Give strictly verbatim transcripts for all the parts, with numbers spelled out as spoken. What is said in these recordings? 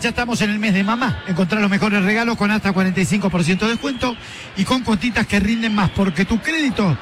ya estamos en el mes de mamá. Encontrar los mejores regalos con hasta cuarenta y cinco por ciento de descuento y con cuotitas que rinden más, porque tu crédito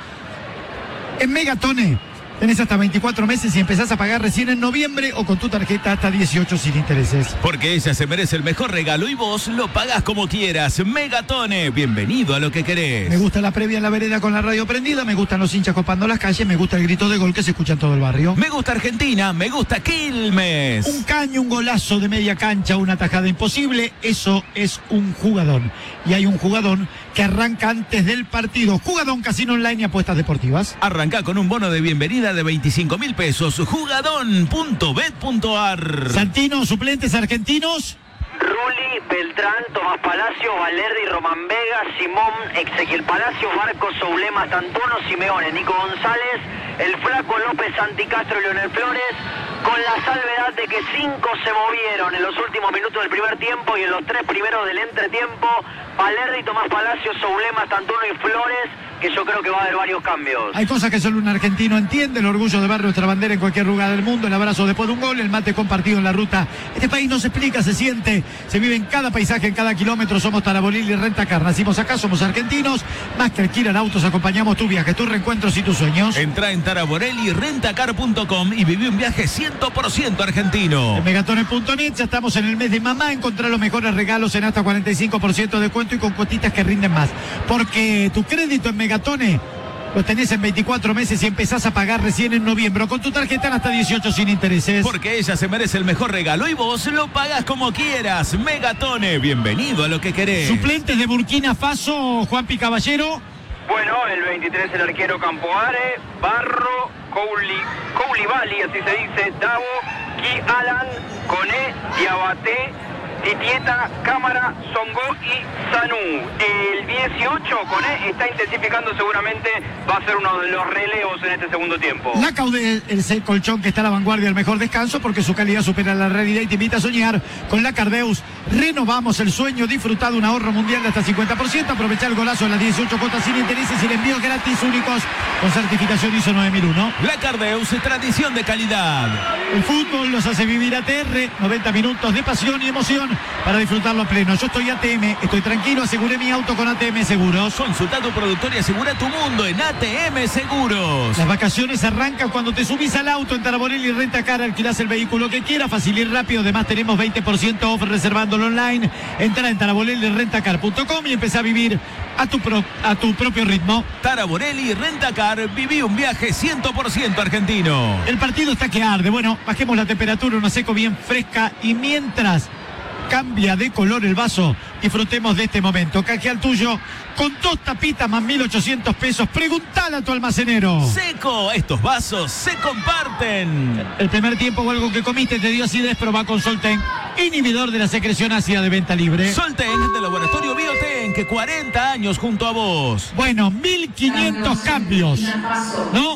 en Megatone tenés hasta veinticuatro meses y empezás a pagar recién en noviembre o con tu tarjeta hasta dieciocho sin intereses. Porque ella se merece el mejor regalo y vos lo pagás como quieras. Megatone, bienvenido a lo que querés. Me gusta la previa en la vereda con la radio prendida, me gustan los hinchas copando las calles, me gusta el grito de gol que se escucha en todo el barrio. Me gusta Argentina, me gusta Quilmes. Un caño, un golazo de media cancha, una tajada imposible, eso es un jugadón. Y hay un jugadón que arranca antes del partido. Jugadón, casino online y apuestas deportivas. Arranca con un bono de bienvenida de veinticinco mil pesos. Jugadón punto bet punto ar. Santino, suplentes argentinos. Rulli, Beltrán, Tomás Palacio, Valerdi, Román Vega, Simón, Ezequiel Palacio, Marcos, Soulema, Tantuono, Simeone, Nico González, el Flaco López, Santicastro y Leonel Flores, con la salvedad de que cinco se movieron en los últimos minutos del primer tiempo y en los tres primeros del entretiempo. Valerdi, Tomás Palacio, Soulema, Tantuono y Flores, que yo creo que va a haber varios cambios. Hay cosas que solo un argentino entiende, el orgullo de ver nuestra bandera en cualquier lugar del mundo, el abrazo después de un gol, el mate compartido en la ruta. Este país no se explica, se siente, se vive en cada paisaje, en cada kilómetro. Somos Taraborelli y Rentacar, nacimos acá, somos argentinos. Más que alquilar autos, acompañamos tu viaje, tus reencuentros y tus sueños. Entra en Taraborelli y Rentacar punto com y viví un viaje cien por ciento argentino. En Megatone punto net ya estamos en el mes de mamá. Encontrar los mejores regalos en hasta cuarenta y cinco por ciento de descuento y con cuotitas que rinden más. Porque tu crédito en Megatone lo tenés en veinticuatro meses y empezás a pagar recién en noviembre. Con tu tarjeta en hasta dieciocho sin intereses. Porque ella se merece el mejor regalo y vos lo pagás como quieras. Megatone, bienvenido a lo que querés. Suplentes de Burkina Faso, Juanpi Caballero. Bueno, el veintitrés el arquero Campoare, Barro, Couli, Koulibaly, así se dice, Davo, Ki Alan, Coné, Diabaté, Titieta, Cámara, Songo y Sanú. El dieciocho, Coné, está intensificando, seguramente va a ser uno de los relevos en este segundo tiempo. La Caude, el colchón que está a la vanguardia del mejor descanso porque su calidad supera la realidad y te invita a soñar. Con la Cardeus renovamos el sueño, disfruta de un ahorro mundial de hasta cincuenta por ciento, aprovechar el golazo de las dieciocho cuotas sin intereses y el envío gratis únicos con certificación I S O nueve mil uno. La Cardeus, tradición de calidad. El fútbol los hace vivir A T R, noventa minutos de pasión y emoción para disfrutarlo a pleno. Yo estoy A T M, estoy tranquilo, aseguré mi auto con A T M Seguros. Consulta a tu productor y asegura tu mundo en A T M Seguros. Las vacaciones arrancan cuando te subís al auto en Taraborelli y Rentacar, alquilás el vehículo que quieras, fácil y rápido. Además tenemos veinte por ciento off reservándolo online. Entra en Taraborelli Rentacar punto com y empezá a vivir a tu, pro, a tu propio ritmo. Taraborelli Rentacar, viví un viaje cien por ciento argentino. El partido está que arde. Bueno, bajemos la temperatura, una seco bien fresca y mientras cambia de color el vaso, disfrutemos de este momento. Canjea el tuyo con dos tapitas más mil ochocientos pesos. Preguntale a tu almacenero. Seco, estos vasos se comparten. El primer tiempo o algo que comiste te dio acidez, probá con Solten, inhibidor de la secreción ácida de venta libre. Solten, del laboratorio Bioten, que cuarenta años junto a vos. Bueno, mil quinientos cambios, ¿no?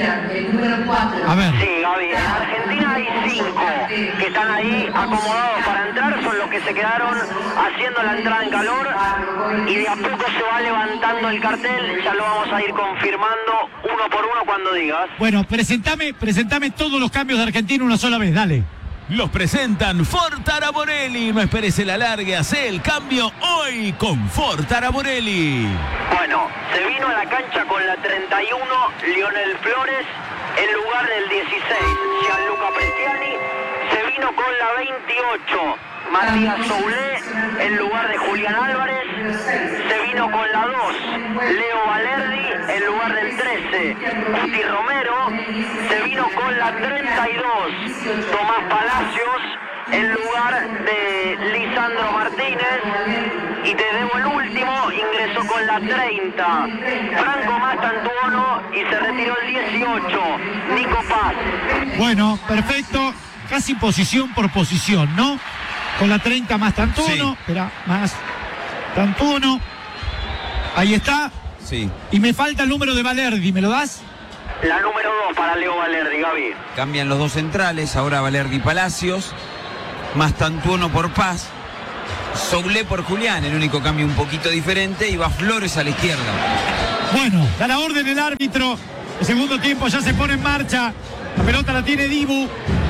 A ver. Sí, Gaby, en Argentina hay cinco que están ahí acomodados para entrar, son los que se quedaron haciendo la entrada en calor y de a poco se va levantando el cartel, ya lo vamos a ir confirmando uno por uno cuando digas. Bueno, presentame, presentame todos los cambios de Argentina una sola vez, dale. Los presentan Ford Taraborelli. No esperes el alargue, hace el cambio hoy con Ford Taraborelli. Bueno, se vino a la cancha con la treinta y uno Lionel Flores en lugar del dieciséis Gianluca Prestiani. Se vino con la veintiocho Matías Soulé en lugar de Julián Álvarez. Se vino con la dos Leo Valerdi en lugar del trece Guti Romero. Se vino con la treinta y dos Tomás Palacios en lugar de Lisandro Martínez. Y te debo el último, ingresó con la treinta Franco Mastantuono y se retiró el dieciocho Nico Paz. Bueno, perfecto, casi posición por posición, ¿no? Con la treinta más Tantuono, sí. Espera, más Tantuono. Ahí está. Sí. Y me falta el número de Valerdi, ¿me lo das? La número dos para Leo Valerdi, Gaby. Cambian los dos centrales, ahora Valerdi Palacios, más Tantuono por Paz, Soulé por Julián, el único cambio un poquito diferente, y va Flores a la izquierda. Bueno, da la orden el árbitro. El segundo tiempo ya se pone en marcha. La pelota la tiene Dibu.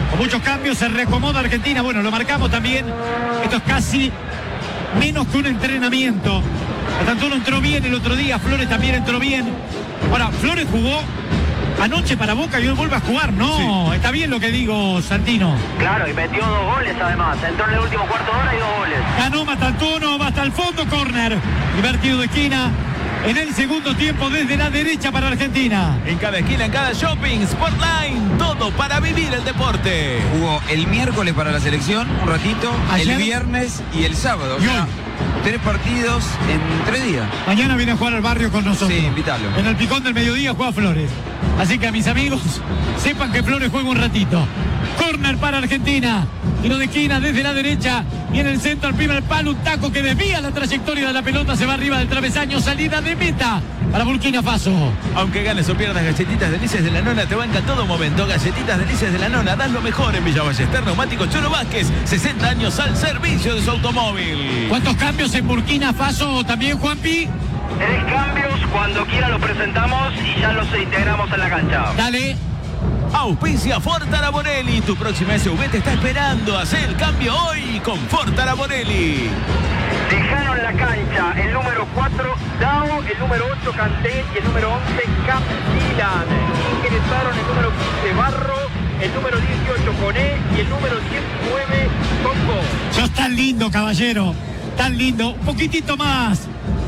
Con muchos cambios se reacomoda Argentina. Bueno, lo marcamos también. Esto es casi menos que un entrenamiento. Tanto entró bien el otro día, Flores también entró bien. Ahora, Flores jugó anoche para Boca y hoy vuelve a jugar. No, sí. Está bien lo que digo, Santino. Claro, y metió dos goles además. Entró en el último cuarto de hora y dos goles. Ganó Mastantuono, va hasta el fondo, córner. Divertido de esquina. En el segundo tiempo desde la derecha para Argentina. En cada esquina, en cada shopping, Sportline, todo para vivir el deporte. Jugó el miércoles para la selección, un ratito, ¿ayer? El viernes y el sábado. O sea, tres partidos en tres días. Mañana viene a jugar al barrio con nosotros. Sí, invítalo. En el picón del mediodía juega Flores. Así que a mis amigos, sepan que Flores juega un ratito. Corner para Argentina. Tiro de esquina desde la derecha. Viene el centro al primer palo. Un taco que desvía la trayectoria de la pelota. Se va arriba del travesaño. Salida de meta para Burkina Faso. Aunque ganes o pierdas, Galletitas Delicias de la Nona te banca en todo momento. Galletitas Delicias de la Nona dan lo mejor en Villa Ballester. Neumático Choro Vázquez. sesenta años al servicio de su automóvil. ¿Cuántos cambios en Burkina Faso también, Juanpi? Tres cambios. Cuando quiera los presentamos y ya los integramos en la cancha. Dale. Auspicia Ford Araborelli. Tu próxima S U V te está esperando. Haz el cambio hoy con Ford Araborelli. Dejaron la cancha el número cuatro, Dao, el número ocho, Canté y el número once, Campilan. Ingresaron el número quince, Barro, el número dieciocho, Coné y el número diecinueve, Tongo. Sos tan lindo, caballero. Tan lindo. Un poquitito más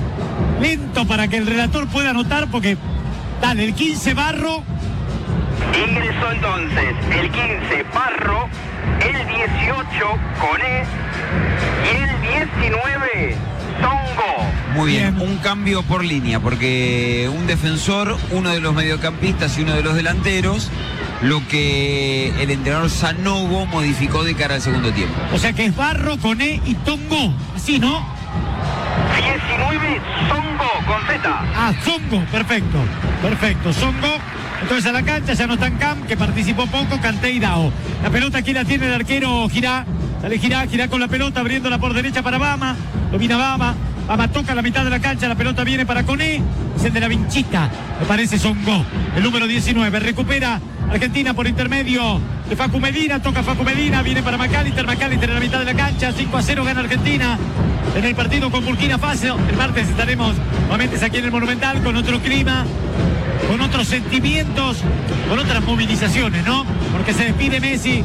lento para que el relator pueda anotar porque... Dale, el quince, Barro. Ingresó entonces el quince, Barro, el dieciocho, Coné y el diecinueve, Tongo. Muy bien, bien, un cambio por línea, porque un defensor, uno de los mediocampistas y uno de los delanteros, lo que el entrenador Sanogo modificó de cara al segundo tiempo. O sea que es Barro, Coné y Tongo, así, ¿no? diecinueve, Zongo, con Z. Ah, Zongo, perfecto, perfecto, Zongo. Entonces a la cancha ya no están Cam, que participó poco, Canté y Dao. La pelota aquí la tiene el arquero Girá. Sale Girá, Girá con la pelota, abriéndola por derecha para Bama. Domina Bama. Bama toca la mitad de la cancha, la pelota viene para Coné. Es el de la Vinchita, me parece Zongo. El número diecinueve, recupera Argentina por intermedio de Facu Medina, toca Facu Medina, viene para Macalister, Macalister en la mitad de la cancha, cinco a cero gana Argentina en el partido con Burkina Faso. El martes estaremos nuevamente aquí en el Monumental con otro clima, con otros sentimientos, con otras movilizaciones, ¿no? Porque se despide Messi,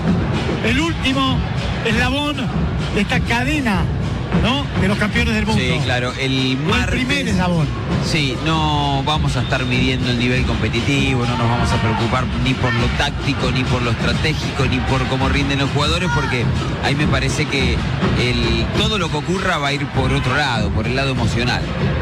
el último eslabón de esta cadena, ¿no? De los campeones del mundo. Sí, claro, el martes... El primer eslabón. Sí, no vamos a estar midiendo el nivel competitivo, no nos vamos a preocupar ni por lo táctico, ni por lo estratégico, ni por cómo rinden los jugadores, porque ahí me parece que el, todo lo que ocurra va a ir por otro lado, por el lado emocional.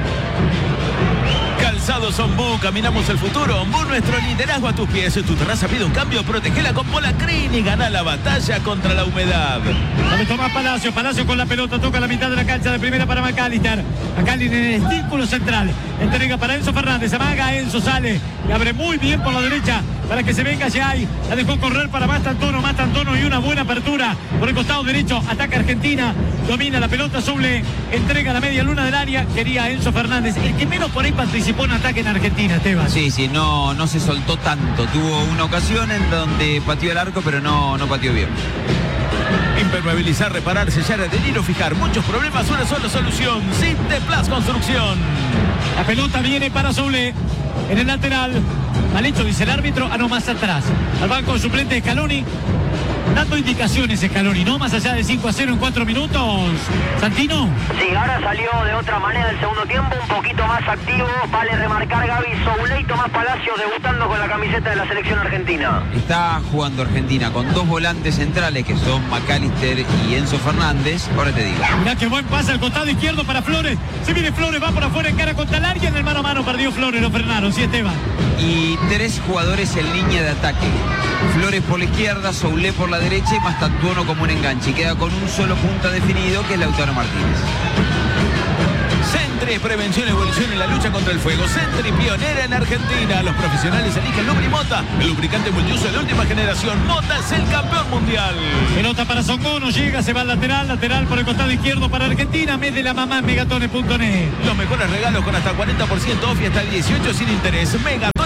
Calzados Ombú, caminamos el futuro. Ombú, nuestro liderazgo a tus pies. Tu terraza pide un cambio, protegela con Polacrin y gana la batalla contra la humedad. Dale Tomás Palacio, Palacio con la pelota, toca la mitad de la cancha de primera para Macalister. Macalister en el círculo central. Entrega para Enzo Fernández, amaga, Enzo sale y abre muy bien por la derecha para que se venga Yay. La dejó correr para Mastantuono, Mastantuono y una buena apertura por el costado derecho. Ataca Argentina, domina la pelota, Soule, entrega la media luna del área. Quería Enzo Fernández, el que menos por ahí participó en ataque en Argentina, Esteban. Sí, sí, no, no se soltó tanto. Tuvo una ocasión en donde pateó el arco, pero no, no pateó bien. Impermeabilizar, reparar, sellar, adherir o fijar. Muchos problemas, una sola solución. Cinteplas Construcción. La pelota viene para Soule en el lateral. Mal hecho, dice el árbitro. Ah, no, más atrás. Al banco suplente Scaloni. Dando indicaciones Scaloni, ¿no? Más allá de cinco a cero en cuatro minutos. ¿Santino? Sí, ahora salió de otra manera el segundo tiempo, un poquito más activo. Vale remarcar Gaby Soule y Tomás Palacio debutando con la camiseta de la selección argentina. Está jugando Argentina con dos volantes centrales que son Macalister y Enzo Fernández. Ahora te digo. Mirá qué buen pase al costado izquierdo para Flores. Se viene Flores, va por afuera en cara contra el área. En el mano a mano perdió Flores, lo frenaron. Sí, Esteban. Y tres jugadores en línea de ataque. Flores por la izquierda, Soule por la derecha y Mastantuono como un enganche. Y queda con un solo punta definido, que es Lautaro Martínez. Sentry, prevención y evolución en la lucha contra el fuego. Sentry, pionera en Argentina. Los profesionales eligen Lubrimota, el lubricante multiuso de última generación. Mota es el campeón mundial. Pelota para Zongo, no llega, se va al lateral, lateral por el costado izquierdo para Argentina. Mes de la mamá en megatones punto net. Los mejores regalos con hasta cuarenta por ciento off y hasta el dieciocho sin interés. Megatones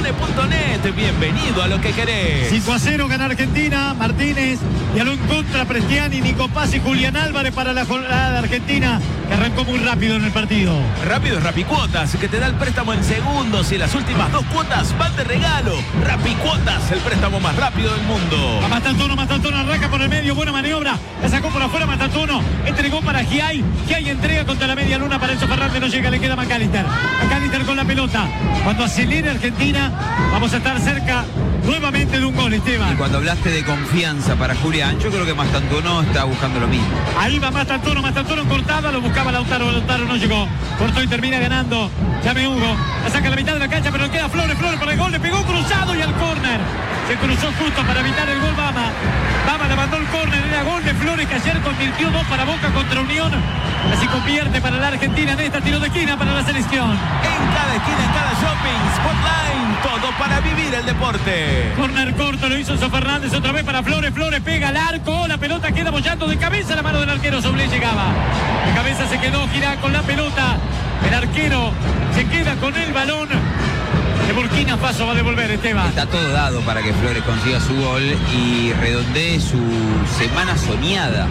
Megatone punto net. Bienvenido a lo que querés. cinco a cero gana Argentina. Martínez y algo en contra Prestiani, Nico Paz y Julián Álvarez para la jornada de Argentina, que arrancó muy rápido en el partido. Rápido es Rapicuotas, que te da el préstamo en segundos y las últimas dos cuotas van de regalo. Rapicuotas, el préstamo más rápido del mundo. A Mastantuono, Mastantuono arranca por el medio, buena maniobra, la sacó por afuera Mastantuono, entregó para Giai, Giai entrega contra la media luna para Enzo Fernández, no llega, le queda McAllister. McAllister con la pelota. Cuando acelere Argentina, vamos a estar cerca nuevamente de un gol, Esteban. Y cuando hablaste de confianza para Julián, yo creo que Mastantuono está buscando lo mismo. Ahí va Mastantuono, Mastantuono cortada, lo buscaba Lautaro, Lautaro no llegó. Cortó y termina ganando. Llame Hugo, la saca a la mitad de la cancha, pero queda Flores, Flores para el gol, le pegó cruzado y al córner. Se cruzó justo para evitar el gol Bama. Bama le mandó el córner, era gol de Flores, que ayer convirtió dos para Boca contra Unión. Así convierte para la Argentina en esta tiro de esquina para la selección. En cada esquina, en cada shopping, Spotline, todo para vivir el deporte. Corner corto, lo hizo Enzo Fernández, otra vez para Flores, Flores pega al arco, la pelota queda bollando de cabeza, la mano del arquero Soblé llegaba. De cabeza se quedó, gira con la pelota, el arquero se queda con el balón. De Burkina Faso va a devolver, Esteban. Está todo dado para que Flores consiga su gol y redondee su semana soñada,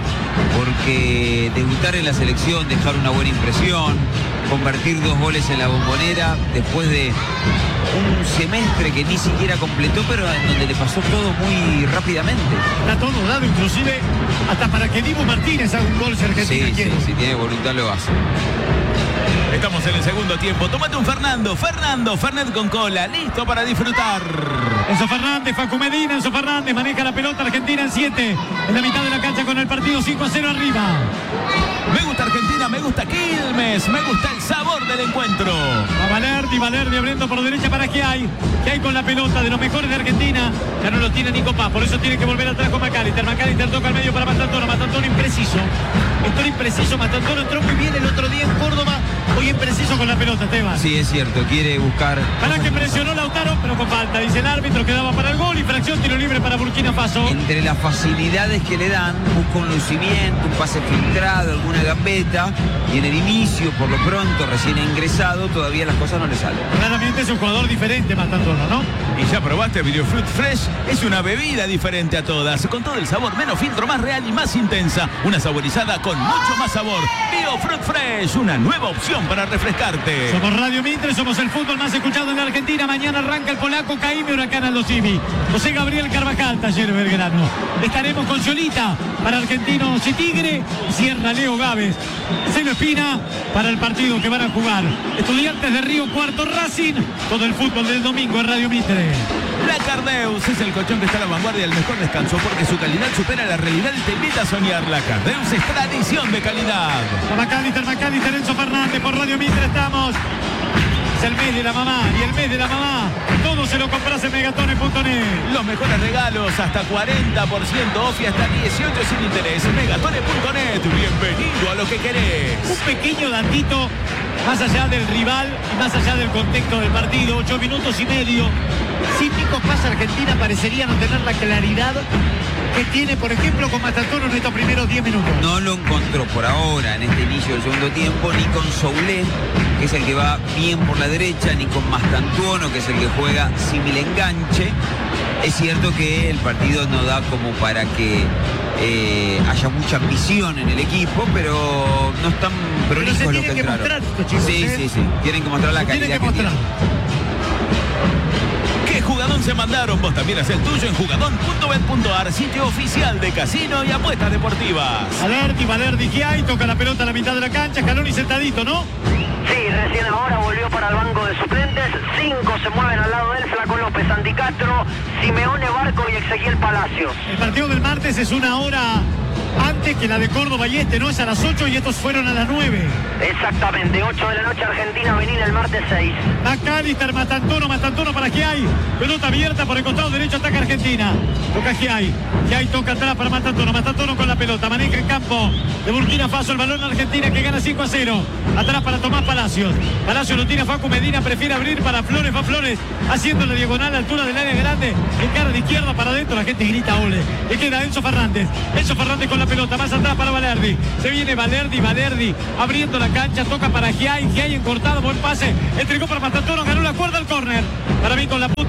porque debutar en la selección, dejar una buena impresión, convertir dos goles en la Bombonera después de un semestre que ni siquiera completó, pero en donde le pasó todo muy rápidamente. Está todo dado, inclusive hasta para que Dibu Martínez haga un gol, si Argentina Sí, quiere. sí, si tiene voluntad lo hace. Estamos en el segundo tiempo. Tómate un Fernando, Fernando, Fernet con cola, listo para disfrutar. Enzo Fernández, Facu Medina, Enzo Fernández maneja la pelota, Argentina en siete, en la mitad de la cancha con el partido cinco a cero arriba. Me gusta Argentina, me gusta Quilmes, me gusta el sabor del encuentro. Va Valerdi, Valerdi abriendo por derecha para Giai. Giai con la pelota, de los mejores de Argentina. Ya no lo tiene Nico Paz, por eso tiene que volver atrás con McAllister. McAllister toca al medio para Mastantuono, Mastantuono impreciso. Esto impreciso, Mastantuono entró muy bien el otro día en Córdoba. Hoy impreciso con la pelota, Esteban. Sí, es cierto, quiere buscar... Para que presionó Lautaro, pero con falta. Dice el árbitro, quedaba para el gol. Infracción, tiro libre para Burkina Faso. Entre las facilidades que le dan, busca un lucimiento, un pase filtrado, alguna gambeta, y en el inicio, por lo pronto, recién ingresado, todavía las cosas no le salen. Claramente es un jugador diferente, Mastantuono, ¿no? Y ya probaste Video Fruit Fresh, es una bebida diferente a todas, con todo el sabor, menos filtro, más real y más intensa. Una saborizada con mucho más sabor. Bio Fruit Fresh, una nueva opción para refrescarte. Somos Radio Mitre, somos el fútbol más escuchado en la Argentina. Mañana arranca el polaco Caime Huracán Aldo Civi. José Gabriel Carvajal, Taller Belgrano. Estaremos con Cholita para Argentinos y Tigre. Cierra Leo Gávez. Celo Espina para el partido que van a jugar Estudiantes de Río Cuarto, Racing. Todo el fútbol del domingo en Radio Mitre. La Cardeus es el colchón que está a la vanguardia del mejor descanso porque su calidad supera la realidad y te invita a soñar. La Cardeus es tradición de calidad. McAllister, McAllister, Enzo Fernández por Radio Mitre estamos. Es el mes de la mamá y el mes de la mamá. Todo se lo compras en megatone punto net. Los mejores regalos, hasta cuarenta por ciento off y hasta dieciocho sin interés. megatone punto net. Bienvenido a lo que querés. Un pequeño datito, más allá del rival y más allá del contexto del partido. Ocho minutos y medio. Sin Nico Paz, Argentina parecería no tener la claridad que tiene, por ejemplo, con Mastantuono en estos primeros diez minutos. No lo encontró por ahora en este inicio del segundo tiempo, ni con Soulé, que es el que va bien por la derecha, ni con Mastantuono, que es el que juega símil enganche. Es cierto que el partido no da como para que eh, haya mucha ambición en el equipo, pero no están prolijos Pero se los que tienen que entraron. mostrar estos chicos, sí, ¿eh? sí, sí. Tienen que mostrar la Se calidad tienen que, que tienen. mostrar. ¿Qué jugadón se mandaron? Vos también haz el tuyo en jugadón punto bet punto ar, sitio oficial de casino y apuestas deportivas. Valerdi, Valerdi, Giai, toca la pelota a la mitad de la cancha. Scaloni sentadito, ¿no? Sí, recién ahora volvió para el banco de suplentes. Cinco se mueven al lado de él: Flaco López, Andy Castro, Simeone Barco y Ezequiel Palacios. El partido del martes es una hora antes que la de Córdoba y este, ¿no? Es a las ocho y estos fueron a las nueve. Exactamente, ocho de la noche Argentina, venir el martes seis. McAllister, Mastantuono, Mastantuono para Giai. Pelota abierta por el costado derecho, ataca Argentina. Toca Giai. Giai toca atrás para Mastantuono. Mastantuono con la pelota. Maneja el campo de Burkina Faso. El balón Argentina que gana cinco a cero. Atrás para Tomás Palacios. Palacios lo tira Facu Medina. Prefiere abrir para Flores. Va Flores haciendo la diagonal a la altura del área grande. En cara de izquierda para adentro. La gente grita ole. Le queda Enzo Fernández. Enzo Fernández con la pelota. Más atrás para Valerdi. Se viene Valerdi. Valerdi abriendo la cancha. Toca para Giai. Giai encortado. Buen pase. Entregó para Mastantuono. Ganó la cuerda al córner. Para mí con la punta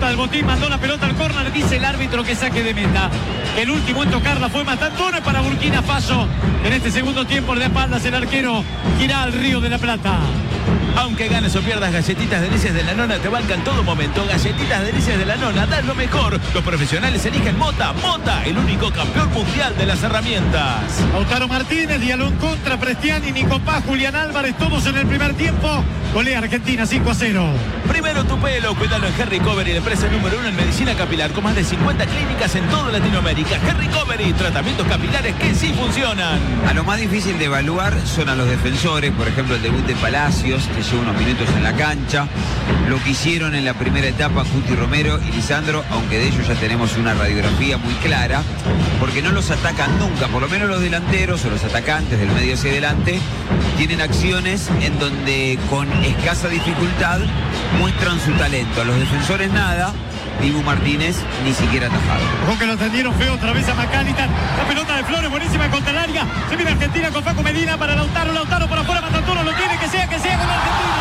punta del botín, mandó la pelota al córner, dice el árbitro que saque de meta. El último en tocarla fue Mastantuono para Burkina Faso. En este segundo tiempo de espaldas el arquero gira al Río de la Plata. Aunque ganes o pierdas, Galletitas Delicias de la Nona te bancan todo momento. Galletitas Delicias de la Nona, dan lo mejor. Los profesionales eligen Mota. Mota, el único campeón mundial de las herramientas. Lautaro Martínez, dialogó en contra, Prestiani, Nico Paz, Julián Álvarez, todos en el primer tiempo. Golea Argentina cinco a cero. Primero tu pelo, cuídalo en Harry Covery, la empresa número uno en medicina capilar, con más de cincuenta clínicas en toda Latinoamérica. Harry Covery, tratamientos capilares que sí funcionan. A lo más difícil de evaluar son a los defensores, por ejemplo el debut de Palacios, que lleva unos minutos en la cancha, lo que hicieron en la primera etapa Cuti Romero y Lisandro, aunque de ellos ya tenemos una radiografía muy clara, porque no los atacan nunca, por lo menos los delanteros o los atacantes del medio hacia adelante, tienen acciones en donde con escasa dificultad muestran su talento. A los defensores nada. Dibu Martínez ni siquiera atajado. Ojo que lo atendieron feo otra vez a Macalitan. La pelota de Flores, buenísima contra el área. Se viene Argentina con Facu Medina para Lautaro. Lautaro para afuera, Matantuono lo tiene, que sea, que sea con el argentino.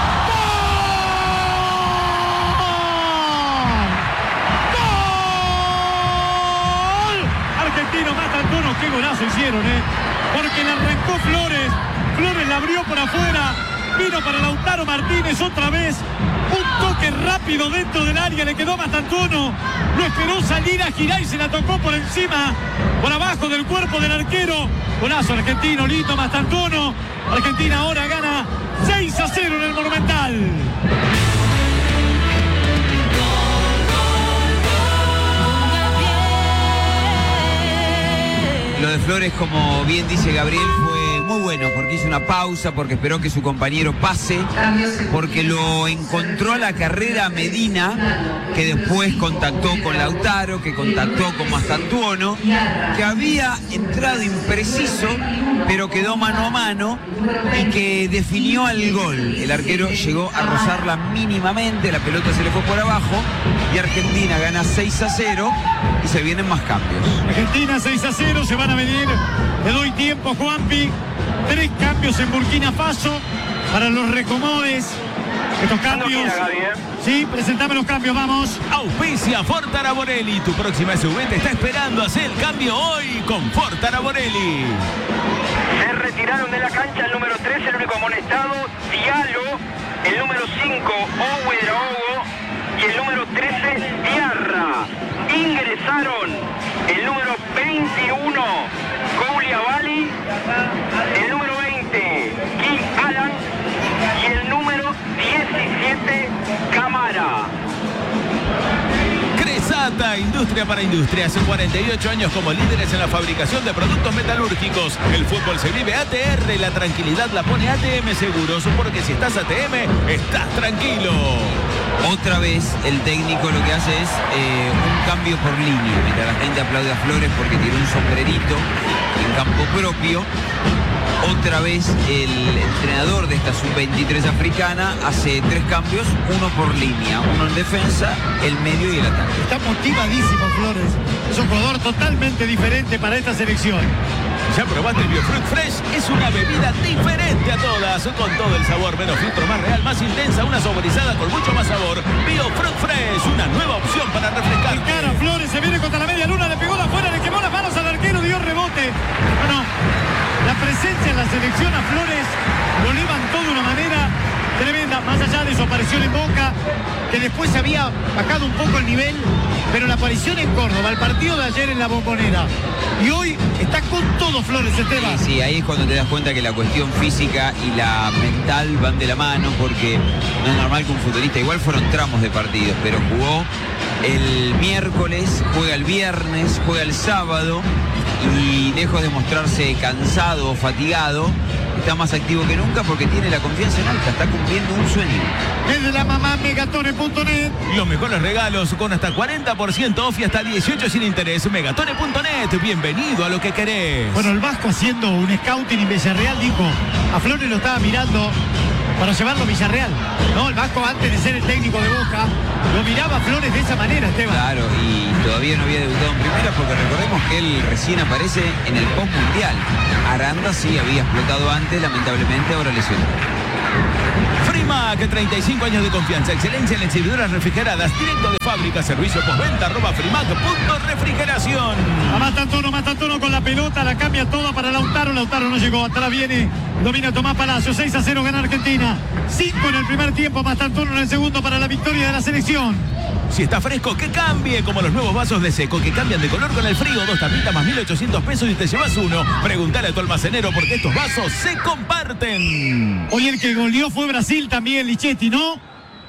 ¡Gol! ¡Gol! Argentino, Matantuono, qué golazo hicieron, ¿eh? Porque le arrancó Flores. Flores la abrió por afuera. Vino para Lautaro Martínez otra vez. Un toque rápido dentro del área. Le quedó Mastantuono. Lo esperó salir a girar y se la tocó por encima, por abajo del cuerpo del arquero. Golazo argentino, lindo Mastantuono. Argentina ahora gana seis a cero en el Monumental. Lo de Flores, como bien dice Gabriel, fue muy bueno porque hizo una pausa, porque esperó que su compañero pase, porque lo encontró a la carrera a Medina, que después contactó con Lautaro, que contactó con Mastantuono, que había entrado impreciso, pero quedó mano a mano y que definió al gol. El arquero llegó a rozarla mínimamente, la pelota se le fue por abajo y Argentina gana seis a cero y se vienen más cambios. Argentina seis a cero, se van a venir. Le doy tiempo, Juanpi. Tres cambios en Burkina Faso para los recomodes. Estos cambios. Sí, presentame los cambios, vamos. Auspicia Ford Taraborelli. Tu próxima S U V te está esperando. Hacer el cambio hoy con Ford Taraborelli. Se retiraron de la cancha el número tres, el único amonestado, Diallo, el número cinco, Ouedraogo y el número trece, Diarra. Ingresaron el número veintiuno, Koulibaly, el número veinte, King Alan y el número diecisiete, Camara. Cresata, industria para industria. Hace cuarenta y ocho años como líderes en la fabricación de productos metalúrgicos. El fútbol se vive A T R, la tranquilidad la pone A T M Seguros, porque si estás A T M, estás tranquilo. Otra vez el técnico lo que hace es eh, un cambio por línea, mientras la gente aplaude a Flores porque tiene un sombrerito en campo propio. Otra vez el entrenador de esta sub veintitrés africana hace tres cambios, uno por línea, uno en defensa, el medio y el ataque. Está motivadísimo Flores. Es un jugador totalmente diferente para esta selección. ¿Ya probaste el BioFruit Fresh? Es una bebida diferente a todas, con todo el sabor, menos filtro, más real, más intensa, una saborizada con mucho más sabor. BioFruit Fresh, una nueva opción para refrescar. Cara, Flores se viene contra la media luna, le pegó la afuera, le quemó las manos al arquero, dio rebote. Bueno, la presencia en la selección a Flores lo levantó de una manera tremenda. Más allá de su aparición en Boca, que después se había bajado un poco el nivel, pero la aparición en Córdoba, el partido de ayer en la Bombonera, y hoy está con todo Flores, Esteban. Sí, sí, ahí es cuando te das cuenta que la cuestión física y la mental van de la mano, porque no es normal que un futbolista, igual fueron tramos de partidos, pero jugó el miércoles, juega el viernes, juega el sábado, y lejos de mostrarse cansado o fatigado, está más activo que nunca porque tiene la confianza en alta, está cumpliendo un sueño. Desde la mamá megatone punto net. Los mejores regalos con hasta cuarenta por ciento off y hasta dieciocho sin interés. megatone punto net, bienvenido a lo que querés. Bueno, el Vasco haciendo un scouting en Villarreal dijo, a Flores lo estaba mirando para llevarlo a Villarreal. No, el Vasco antes de ser el técnico de Boca, lo miraba a Flores de esa manera, Esteban. Claro, y todavía no había debutado en primera porque recordemos que él recién aparece en el post mundial. Aranda sí había explotado antes, lamentablemente ahora lesionado. Frimac, treinta y cinco años de confianza, excelencia en exhibidoras refrigeradas, directo de fábrica, servicio postventa, arroba frimac punto refrigeración. A Mastantuono, Mastantuono con la pelota, la cambia toda para Lautaro, Lautaro no llegó, atrás viene, domina Tomás Palacio, seis a cero gana Argentina, cinco en el primer tiempo, Mastantuono en el segundo para la victoria de la selección. Si está fresco, que cambie, como los nuevos vasos de seco que cambian de color con el frío. Dos tapitas más mil ochocientos pesos y te llevas uno. Preguntale a tu almacenero porque estos vasos se comparten. Hoy el que goleó fue Brasil también, Lichetti, ¿no?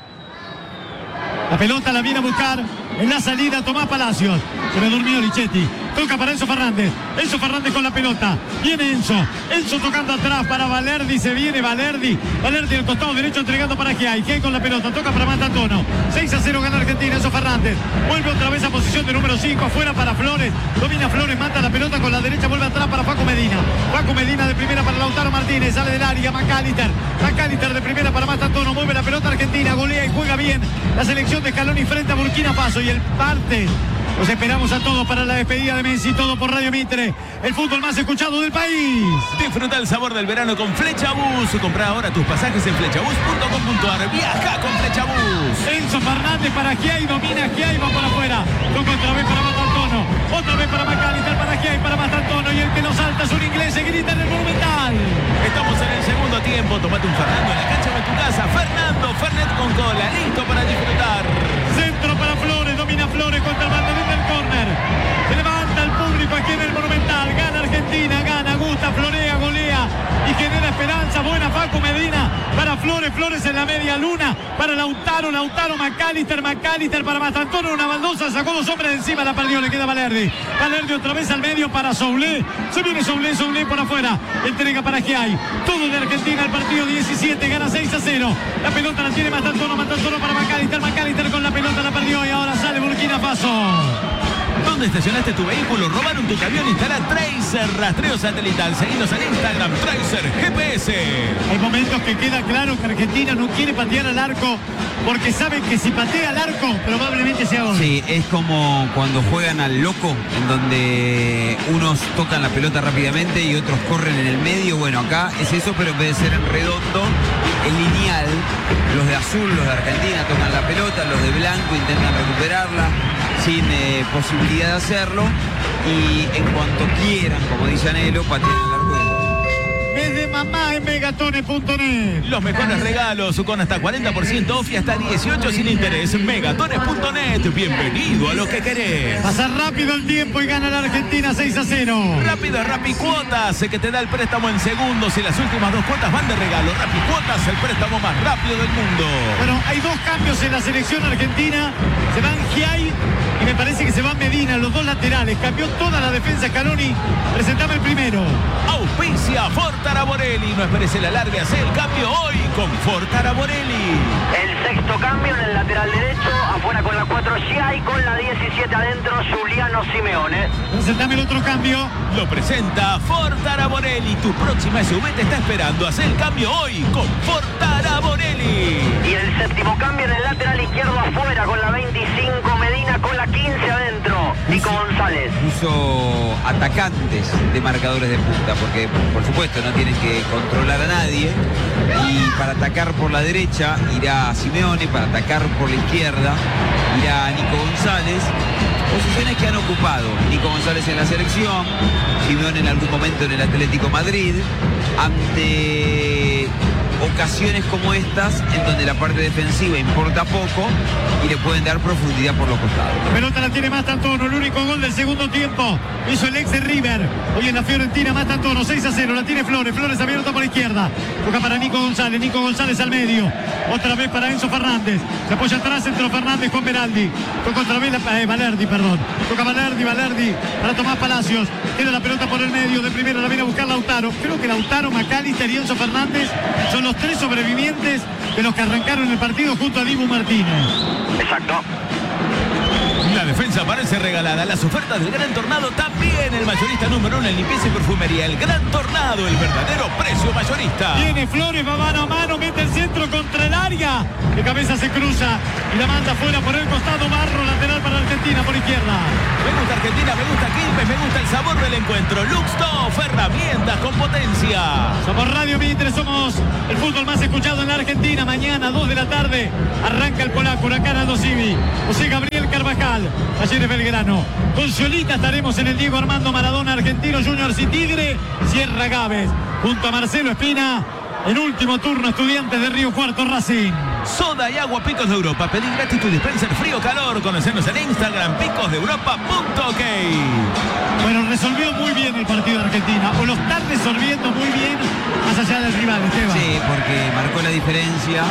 La pelota la viene a buscar en la salida Tomás Palacios. Se me durmió Lichetti. Toca para Enzo Fernández. Enzo Fernández con la pelota. Viene Enzo. Enzo tocando atrás para Valerdi. Se viene Valerdi. Valerdi al costado derecho entregando para Giai. Giai con la pelota. Toca para Mastantuono. seis a cero gana Argentina. Enzo Fernández. Vuelve otra vez a posición de número cinco. Afuera para Flores. Domina Flores. Mata la pelota con la derecha. Vuelve atrás para Paco Medina. Paco Medina de primera para Lautaro Martínez. Sale del área. McAllister. McAllister de primera para Mastantuono. Mueve la pelota Argentina. Golea y juega bien la selección de Scaloni frente a Burkina Faso. Y el parte. Los esperamos a todos para la despedida de Messi, todo por Radio Mitre, el fútbol más escuchado del país. Disfruta el sabor del verano con Flechabús. Compra ahora tus pasajes en flechabús punto com punto ar. Viaja con Flechabús. Enzo Fernández para Giai, domina Giai, va por afuera. Toca otra vez para Mastantuono, otra vez para McAllister, para Giai, para Mastantuono. Y el que nos salta es un inglés, se grita en el Monumental. Estamos en el segundo tiempo. Tomate un Fernando en la cancha de tu casa. Fernando, Fernet con cola, listo para disfrutar. Centro para Flores, domina Flores contra el banderín del córner. Se levanta el público aquí en el Monumental. Gana Argentina, gana, gusta, florea, golea y genera esperanza. Buena Paco Medina para Flores, Flores en la media luna para Lautaro, Lautaro, McAllister, McAllister para Mastantuono. Una baldosa, sacó dos hombres de encima, la perdió, le queda Valerdi. Valerdi otra vez al medio para Soulé. Se viene Soulé, Soulé por afuera. Entrega para Giai. Todo de Argentina, el partido diecisiete, gana seis a cero. La pelota la tiene Mastantuono, Mastantuono para McAllister, McAllister con la pelota la perdió y ahora sale Burkina Faso. ¿Dónde estacionaste tu vehículo? ¿Robaron tu camión? Instala Tracer, rastreo satelital. Seguinos en Instagram, Tracer G P S. Hay momentos que queda claro que Argentina no quiere patear al arco porque saben que si patea al arco probablemente sea gol. Sí, es como cuando juegan al loco, en donde unos tocan la pelota rápidamente y otros corren en el medio. Bueno, acá es eso, pero en vez de ser en redondo, es lineal. Los de azul, los de Argentina, tocan la pelota, los de blanco intentan recuperarla sin eh, posibilidad de hacerlo, y en cuanto quieran, como dice Anhelo, patean al arco. Desde mamá en megatones punto net. Los mejores regalos con hasta cuarenta por ciento off y hasta dieciocho sin interés. megatones punto net. Bienvenido a lo que querés. Pasa rápido el tiempo y gana la Argentina seis a cero. Rápido, Rappi Cuotas, que te da el préstamo en segundos y las últimas dos cuotas van de regalo. Rappi Cuotas, el préstamo más rápido del mundo. Bueno, hay dos cambios en la selección argentina. Se van Giai y me parece que se van Medina, los dos laterales. Cambió toda la defensa Scaloni. Presentame el primero. Auspicia Fortaraborelli. No esperes el alargue, hace el cambio hoy con Fortaraborelli. El sexto cambio en el lateral derecho, afuera con la cuatro Giai, con la diecisiete adentro Giuliano Simeone. Presentame el otro cambio. Lo presenta Fortaraborelli. Tu próxima S U V te está esperando. Haz el cambio hoy con Fortaraborelli. Y el séptimo cambio en el lateral izquierdo, afuera con la veinticinco Medina, con la quince adentro Nico González. Puso atacantes de marcadores de punta, porque por supuesto no tienen que controlar a nadie, y para atacar por la derecha irá Simeone, para atacar por la izquierda irá Nico González. Posiciones que han ocupado Nico González en la selección, Simeone en algún momento en el Atlético Madrid, ante ocasiones como estas en donde la parte defensiva importa poco y le pueden dar profundidad por los costados. La pelota la tiene Mastantuono, el único gol del segundo tiempo hizo el ex de River, hoy en la Fiorentina. Mastantuono, seis a cero, la tiene Flores, Flores abierta por izquierda, toca para Nico González, Nico González al medio, otra vez para Enzo Fernández, se apoya atrás Enzo Fernández con Beraldi, toca otra vez la, eh, Valerdi, perdón, toca Valerdi, Valerdi para Tomás Palacios, tiene la pelota por el medio, de primero la viene a buscar Lautaro. Creo que Lautaro, McAllister y Enzo Fernández son los tres sobrevivientes de los que arrancaron el partido junto a Dibu Martínez. Exacto. La defensa parece regalada. Las ofertas del Gran Tornado también. El mayorista número uno en limpieza y perfumería. El Gran Tornado, el verdadero precio mayorista. Viene Flores, va mano a mano, mete el centro contra el área. De cabeza se cruza y la manda fuera por el costado. Barro, lateral para Argentina por izquierda. Me gusta Argentina, me gusta Quilmes, me gusta el sabor del encuentro. Luxtoff, herramientas con potencia. Somos Radio Mitre, somos el fútbol más escuchado en la Argentina. Mañana, dos de la tarde, arranca el polaco, Huracán Aldo Civi, José Gabriel Carvajal, Talleres Belgrano. Con Sciolita estaremos en el Diego Armando Maradona, Argentino Juniors y Tigre, Sierra Gávez. Junto a Marcelo Espina, en último turno, Estudiantes de Río Cuarto, Racing. Soda y agua Picos de Europa. Pedí gratis tu dispenser frío-calor. Conocernos en Instagram, picos de europa punto ok. Bueno, resolvió muy bien el partido de Argentina, o lo están resolviendo muy bien, más allá del rival, Esteban. Sí, porque marcó la diferencia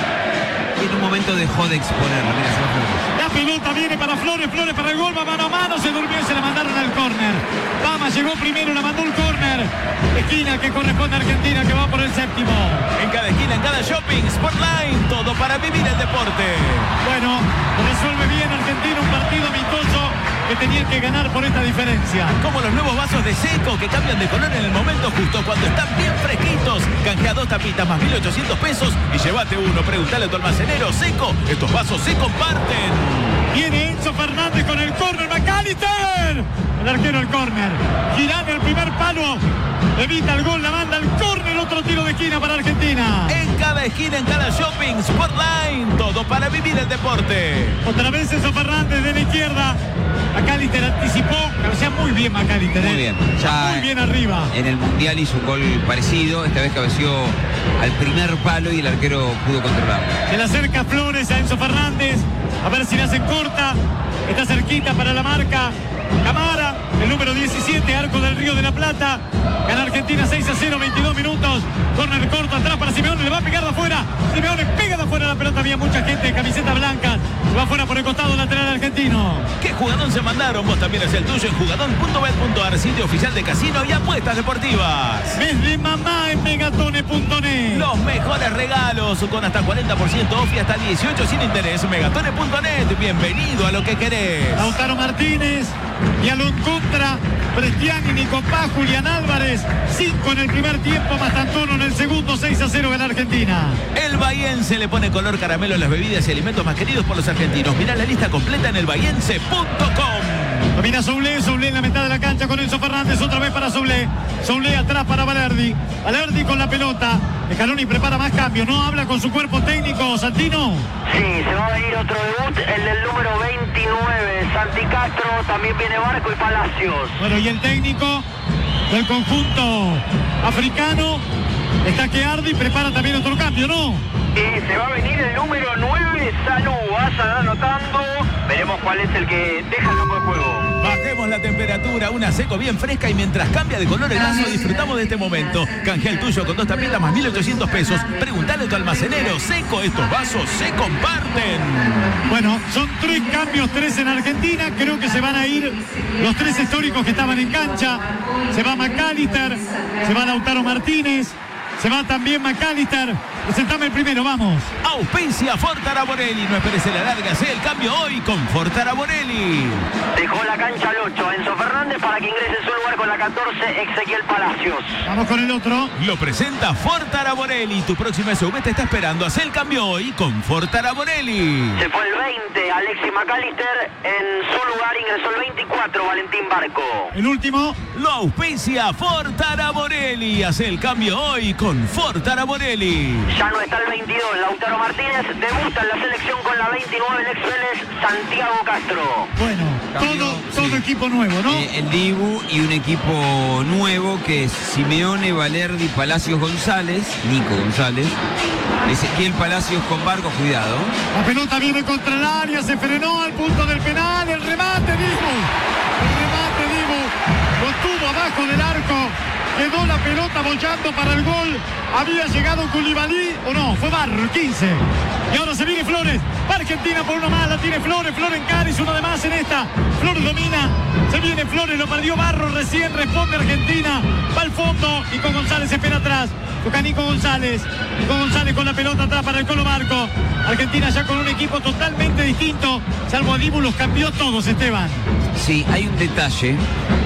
y en un momento dejó de exponerla. Mira, se va Flores. La pelota viene para Flores, Flores para el gol, va mano a mano, se durmió y se la mandaron al córner. Pama llegó primero, la mandó el córner. Esquina que corresponde a Argentina, que va por el séptimo. En cada esquina, en cada shopping, Sportline, todo para vivir el deporte. Bueno, resuelve bien Argentina un partido amistoso que tenían que ganar por esta diferencia. Como los nuevos vasos de Seco que cambian de color en el momento justo cuando están bien fresquitos. Canjea dos tapitas más mil ochocientos pesos y llévate uno. Preguntale a tu almacenero. Seco, estos vasos se comparten. Viene Enzo Fernández con el córner, McAllister. El arquero el córner. Girán el primer palo. Evita el gol, la manda al córner, otro tiro de esquina para Argentina. En cada esquina, en cada shopping, Sportline, todo para vivir el deporte. Otra vez Enzo Fernández de la izquierda. McAllister anticipó, cabecea muy bien McAllister. Muy ¿eh? bien. Ya muy bien arriba. En el Mundial hizo un gol parecido. Esta vez cabeció al primer palo y el arquero pudo controlarlo. Se le acerca Flores a Enzo Fernández. A ver si le hacen corta. Está cerquita para la marca. Camara, el número diecisiete, Arco del Río de la Plata. Gana Argentina seis a cero, veintidós minutos. Corner corto atrás para Simeone, le va a pegar de afuera. Simeone pega de afuera la pelota, había mucha gente, camiseta blanca. Se va afuera por el costado lateral argentino. ¿Qué jugadón se mandaron? Vos también es el tuyo en jugadón punto bet punto ar, sitio oficial de casino y apuestas deportivas. Mes de mamá en megatone punto net. Los mejores regalos con hasta cuarenta por ciento off y hasta dieciocho sin interés. megatone punto net, bienvenido a lo que querés. Lautaro Martínez, Diallo en contra, Prestiani, Nicopá, Julián Álvarez, cinco en el primer tiempo, Mastantuono en el segundo, seis a cero en Argentina. El bahiense le pone color caramelo a las bebidas y alimentos más queridos por los argentinos. Mirá la lista completa en el bahiense punto com. Domina Soulé, Soulé en la mitad de la cancha con Enzo Fernández, otra vez para Soulé. Soulé atrás para Valerdi. Valerdi con la pelota. Scaloni prepara más cambios, no habla con su cuerpo técnico, Santino. Sí, se va a venir otro debut, el del número veintinueve, Santi Castro, también viene Barco y Palacios. Bueno, y el técnico del conjunto africano está que arde y prepara también otro cambio, ¿no? Y se va a venir el número nueve, Salud, vayan anotando, veremos cuál es el que deja el campo de juego. Bajemos la temperatura, una Seco bien fresca y mientras cambia de color el vaso disfrutamos de este momento. Canjea el tuyo con dos tapitas más mil ochocientos pesos. Preguntale a tu almacenero. Seco, estos vasos se comparten. Bueno, son tres cambios, tres en Argentina. Creo que se van a ir los tres históricos que estaban en cancha. Se va McAllister, se va Lautaro Martínez, se va también McAllister. Presentame el primero, vamos. Auspicia Fortara Borelli. No esperes la larga, sé el cambio hoy con Fortara Borelli. Dejó la cancha al ocho, Enzo Fernández, para que ingrese en su lugar con la catorce, Ezequiel Palacios. Vamos con el otro. Lo presenta Fortara Borelli. Tu próxima S U V te está esperando. Haz el cambio hoy con Fortara Borelli. Se fue el veinte, Alexis McAllister, en su lugar ingresó el veinticuatro, Valentín Barco. El último. Lo auspicia Fortara Borelli. Haz el cambio hoy con Fortara Borelli. Ya no está el veintidós, Lautaro Martínez, debuta en la selección con la veintinueve, el ex Vélez, Santiago Castro. Bueno, Cambio, todo, todo sí. equipo nuevo, ¿no? Eh, el Dibu y un equipo nuevo que es Simeone, Valerdi, Palacios, González, Nico González, Ezequiel Palacios con Barco, cuidado. La pelota viene contra el área, se frenó al punto del penal, el remate, Dibu. El remate, Dibu. Lo tuvo abajo del arco. Quedó la pelota bollando para el gol. Había llegado Koulibaly, o no, fue Barro, el quince. Y ahora se viene Flores. Va Argentina por uno más, la tiene Flores. Flores en Cádiz, uno de más en esta. Flores domina. Se viene Flores, lo perdió Barro recién. Responde Argentina. Va al fondo y con González se espera atrás. Toca Nico González. Nico González con la pelota atrás para el Colo Barco. Argentina ya con un equipo totalmente distinto. Salvo a Dibu, los cambió todos, Esteban. Sí, hay un detalle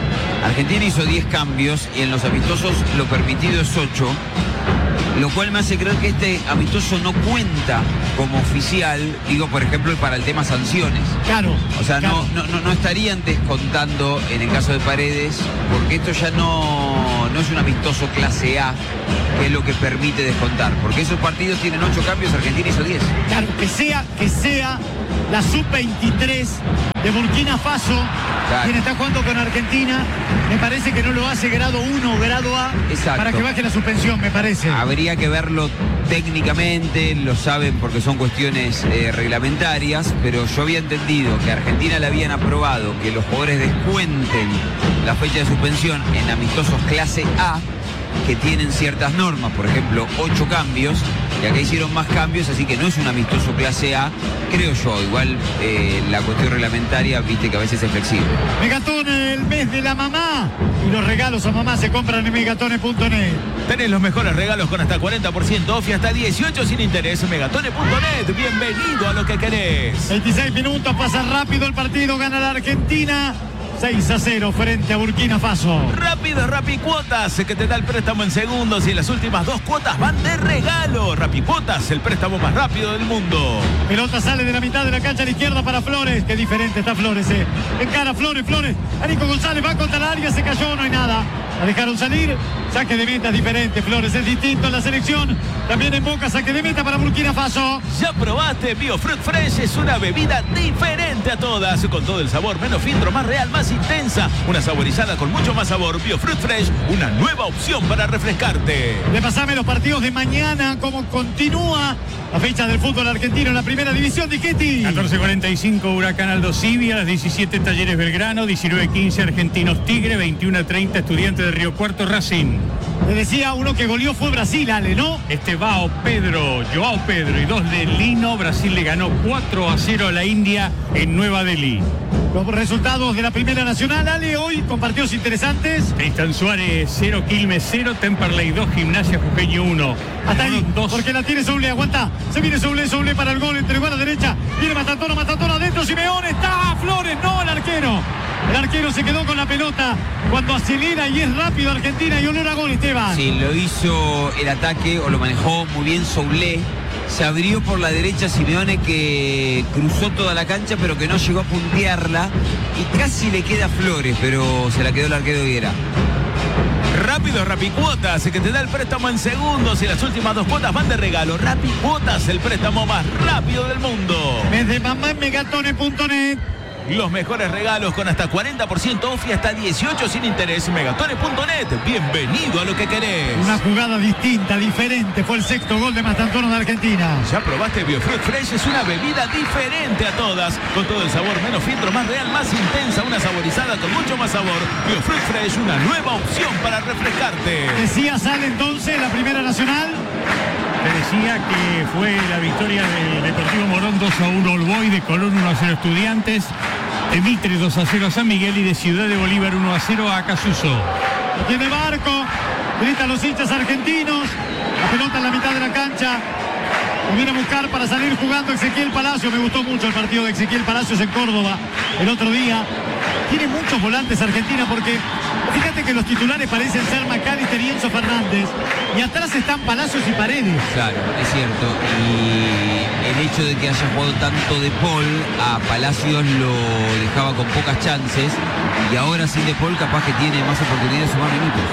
Argentina hizo diez cambios y en los amistosos lo permitido es ocho, lo cual me hace creer que este amistoso no cuenta como oficial, digo, por ejemplo, para el tema sanciones. Claro. O sea, claro. no, no, no estarían descontando en el caso de Paredes, porque esto ya no, no es un amistoso clase A, que es lo que permite descontar, porque esos partidos tienen ocho cambios, Argentina hizo diez. Claro, que sea, que sea la sub veintitrés de Burkina Faso, claro, quien está jugando con Argentina, me parece que no lo hace grado uno o grado A. Exacto. Para que baje la suspensión, me parece. Habría que verlo técnicamente, lo saben porque son cuestiones eh, reglamentarias, pero yo había entendido que a Argentina le habían aprobado que los jugadores descuenten la fecha de suspensión en amistosos clase A, que tienen ciertas normas, por ejemplo, ocho cambios, y acá hicieron más cambios, así que no es un amistoso clase A, creo yo. Igual eh, la cuestión reglamentaria, viste que a veces es flexible. Megatón, el mes de la mamá, y los regalos a mamá se compran en megatone punto net. Tenés los mejores regalos con hasta cuarenta por ciento off y hasta dieciocho sin interés. megatone punto net, bienvenido a lo que querés. veintiséis minutos, pasa rápido el partido, gana la Argentina. seis a cero frente a Burkina Faso. Rápido, Rapicuotas, que te da el préstamo en segundos y las últimas dos cuotas van de regalo. Rapicuotas, el préstamo más rápido del mundo. Pelota sale de la mitad de la cancha a la izquierda para Flores. Qué diferente está Flores, eh. Encara Flores, Flores. A Nico González va contra el área, se cayó, no hay nada. La dejaron salir. Saque de meta diferente. Flores es distinto en la selección. También en Boca, saque de meta para Burkina Faso. ¿Ya probaste BioFruit Fresh? Es una bebida diferente a todas, con todo el sabor, menos filtro, más real, más intensa. Una saborizada con mucho más sabor. BioFruit Fresh, una nueva opción para refrescarte. Repasame los partidos de mañana, cómo continúa la fecha del fútbol argentino en la primera división. Diquetti. catorce cuarenta y cinco Huracán Aldo Civi, a las diecisiete Talleres Belgrano, diecinueve quince Argentinos Tigre, veintiuno treinta Estudiantes de Río Cuarto Racing. Le decía, uno que goleó fue Brasil, Ale, ¿no? Estevao Pedro, Joao Pedro y dos de Lino. Brasil le ganó cuatro a cero a la India en Nueva Delhi. Los resultados de la Primera Nacional, Ale, hoy con partidos interesantes. Tristan Suárez cero, Quilmes cero, Temperley dos, Gimnasia Jujeño uno. Hasta ahí, dos. porque la tiene Soule, aguanta. Se viene Soule, Soule para el gol, entregó a la derecha. Viene Matatoro, Matatoro adentro, Simeone, está Flores, no, el arquero. El arquero se quedó con la pelota cuando acelera y es rápido Argentina y olor a gol, Esteban. Sí, lo hizo el ataque o lo manejó muy bien Soule. Se abrió por la derecha Simeone, que cruzó toda la cancha pero que no llegó a puntearla y casi le queda Flores, pero se la quedó el arquero Viera. Rápido, Rapicuotas, que te da el préstamo en segundos y las últimas dos cuotas van de regalo. Rapicuotas, el préstamo más rápido del mundo. Desde mamá en megatone punto net. Los mejores regalos con hasta cuarenta por ciento off y hasta dieciocho sin interés. megatone punto net, bienvenido a lo que querés. Una jugada distinta, diferente. Fue el sexto gol de Matantuono de Argentina. ¿Ya probaste BioFruit Fresh? Es una bebida diferente a todas, con todo el sabor, menos filtro, más real, más intensa. Una saborizada con mucho más sabor. BioFruit Fresh, una nueva opción para refrescarte. Decía, sale entonces la Primera Nacional. Te decía que fue la victoria del Deportivo Morón dos a uno All Boys, de Colón uno a cero Estudiantes, de Mitre dos a cero a San Miguel y de Ciudad de Bolívar uno a cero a Acasuso. Lo tiene Barco, gritan los hinchas argentinos, la pelota en la mitad de la cancha. Lo viene a buscar para salir jugando Ezequiel Palacio. Me gustó mucho el partido de Ezequiel Palacios en Córdoba el otro día. Tiene muchos volantes Argentina porque fíjate que los titulares parecen ser McAllister y Enzo Fernández. Y atrás están Palacios y Paredes. Claro, es cierto. Y el hecho de que haya jugado tanto De Paul, a Palacios lo dejaba con pocas chances. Y ahora sin De Paul capaz que tiene más oportunidades de sumar minutos.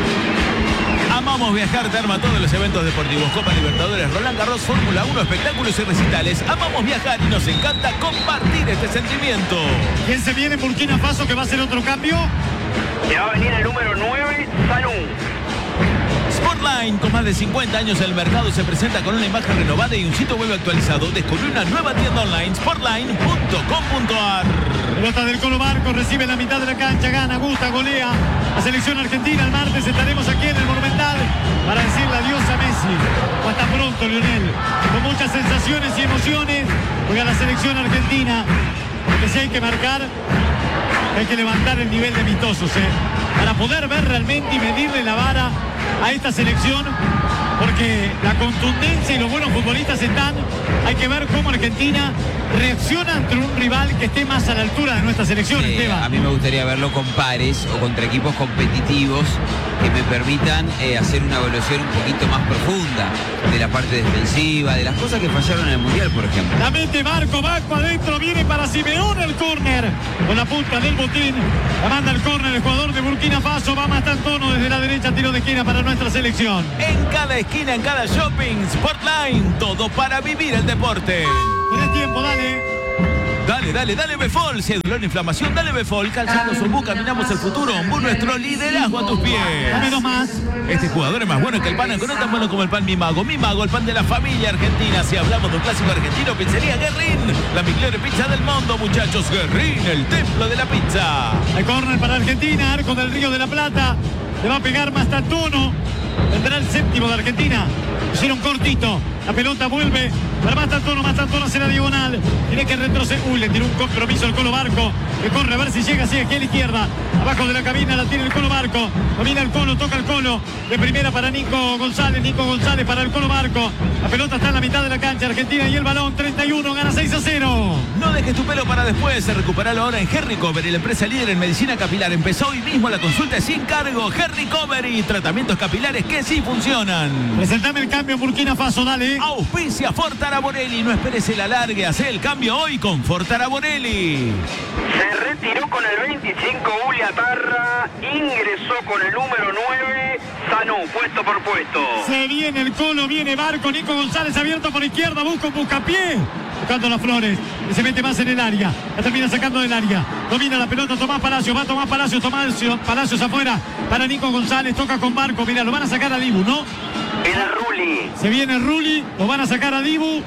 Amamos viajar, te arma todos los eventos deportivos, Copa Libertadores, Roland Garros, Fórmula uno, espectáculos y recitales. Amamos viajar y nos encanta compartir este sentimiento. ¿Quién se viene en Burkina Faso que va a hacer otro cambio? Se va a venir el número nueve, Sanú. Sportline, con más de cincuenta años en el mercado, se presenta con una imagen renovada y un sitio web actualizado. Descubrí una nueva tienda online, sportline punto com punto ar. Pelota del Colo Barco, recibe en la mitad de la cancha, gana, gusta, golea la selección argentina. El martes estaremos aquí en el Monumental para decirle adiós a Messi. O hasta pronto, Lionel. Con muchas sensaciones y emociones juega la selección argentina. Porque si hay que marcar, hay que levantar el nivel de amistosos, ¿eh? Para poder ver realmente y medirle la vara a esta selección, porque la contundencia y los buenos futbolistas están. Hay que ver cómo Argentina reacciona ante un rival que esté más a la altura de nuestra selección, Eh, Esteban. a mí me gustaría verlo con pares o contra equipos competitivos que me permitan eh, hacer una evaluación un poquito más profunda de la parte defensiva, de las cosas que fallaron en el Mundial, por ejemplo. La mete Barco, Barco adentro, viene para Simeone el córner. Con la punta del botín, la manda el córner el jugador de Burkina Faso. Va Mastantuono desde la derecha, tiro de esquina para nuestra selección. En cada esquina, en cada shopping, Sportline, todo para vivir el deporte. Tenés tiempo, dale. Dale, dale, dale Befol, si hay dolor, inflamación, dale Befol, calzando Ombú, caminamos el futuro, Ombú, nuestro liderazgo a tus pies. Dame dos más. Este jugador es más bueno que el pan, no es tan bueno como el pan Mi Mago. Mi Mago, el pan de la familia argentina. Si hablamos de un clásico argentino, pizzería Guerrín, la mejor pizza del mundo, muchachos. Guerrín, el templo de la pizza. El córner para Argentina, arco del Río de la Plata. Le va a pegar Mastantuono. Vendrá el séptimo de Argentina. Hicieron cortito. La pelota vuelve para Mastantuono. Mastantuono hace la diagonal. Tiene que retroceder. Uy, le tiró un compromiso al Colo Barco. Que corre a ver si llega así aquí a la izquierda. Abajo de la cabina la tiene el Colo Barco. Domina el Colo, toca el Colo. De primera para Nico González. Nico González para el Colo Barco. La pelota está en la mitad de la cancha. Argentina y el balón. treinta y uno. Gana seis a cero. No dejes tu pelo para después. Recuperalo ahora en Herricovery, la empresa líder en medicina capilar. Empezó hoy mismo la consulta sin cargo. Herricovery, tratamientos capilares que sí funcionan. Presentame el cambio en Burkina Faso, dale. Auspicia Fortara Borelli. No esperes el alargue. Hacé el cambio hoy con Fortara Borelli. Se retiró con el veinticinco Uli Atarra, ingresó con el número nueve, Sanú, puesto por puesto. Se viene el Colo, viene Barco, Nico González abierto por izquierda, busca un buscapié. Buscando las Flores, que se mete más en el área. La termina sacando del área. Domina la pelota Tomás Palacios, va Tomás Palacios, Tomás Palacios afuera para Nico González, toca con Barco. Mira, lo van a sacar a Dibu, ¿no? Era Rulli. Se viene Rulli, lo van a sacar a Dibu.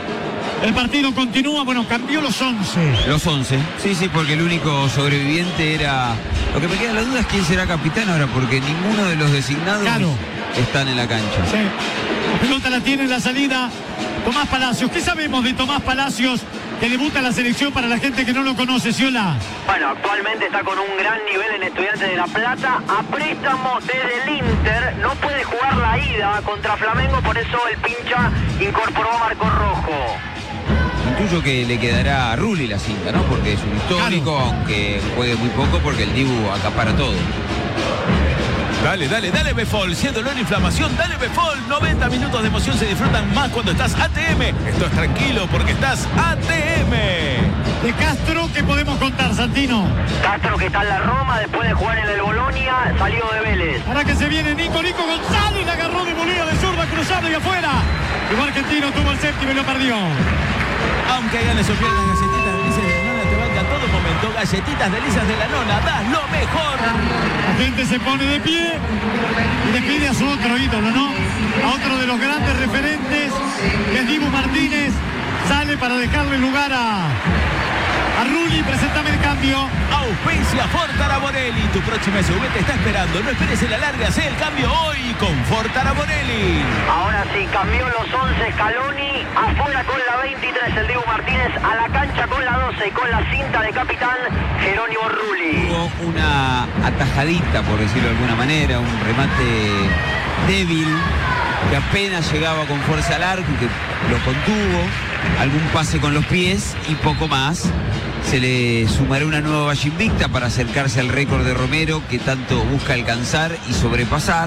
El partido continúa, bueno, cambió los once. Los once, sí, sí, porque el único sobreviviente era... Lo que me queda la duda es quién será capitán ahora, porque ninguno de los designados Claro. están en la cancha. Sí. La pelota la tiene en la salida Tomás Palacios. ¿Qué sabemos de Tomás Palacios, que debuta en la selección para la gente que no lo conoce, Ciola? Bueno, actualmente está con un gran nivel en Estudiantes de La Plata, a préstamo desde el Inter, no puede jugar la ida contra Flamengo, por eso el pincha incorporó a Marco Rojo. Intuyo que le quedará a Rulli la cinta, ¿no? Porque es un histórico, Claro. aunque juegue muy poco, porque el Dibu acapara todo. Dale, dale, dale Befol, si hay dolor, inflamación, dale Befol. noventa minutos de emoción se disfrutan más cuando estás A T M. Esto es tranquilo porque estás A T M. De Castro, ¿qué podemos contar, Santino? Castro, que está en la Roma, después de jugar en el Bolonia, salió de Vélez. Ahora que se viene Nico, Nico González, la agarró de volea de zurda, cruzado y afuera. El argentino tuvo el séptimo y lo perdió. Aunque ganes o pierdas, galletitas delicias de la nona te banca todo momento. Galletitas delicias de la nona, das lo mejor. La gente se pone de pie y le pide a su otro ídolo, ¿no? A otro de los grandes referentes, que es Dibu Martínez. Sale para dejarle lugar a, a Rulli. Preséntame el cambio. Auspicia Fortara Borelli. Tu próxima S U V te está esperando. No esperes el alargue, hacé el cambio hoy con Fortara Borelli. Ahora sí, cambió los once Scaloni, afuera con la veintitrés el Dibu Martínez, a la cancha con la doce y con la cinta de capitán Jerónimo Rulli. Hubo una atajadita, por decirlo de alguna manera, un remate débil, que apenas llegaba con fuerza al arco y que lo contuvo, algún pase con los pies y poco más. Se le sumará una nueva valla invicta para acercarse al récord de Romero, que tanto busca alcanzar y sobrepasar.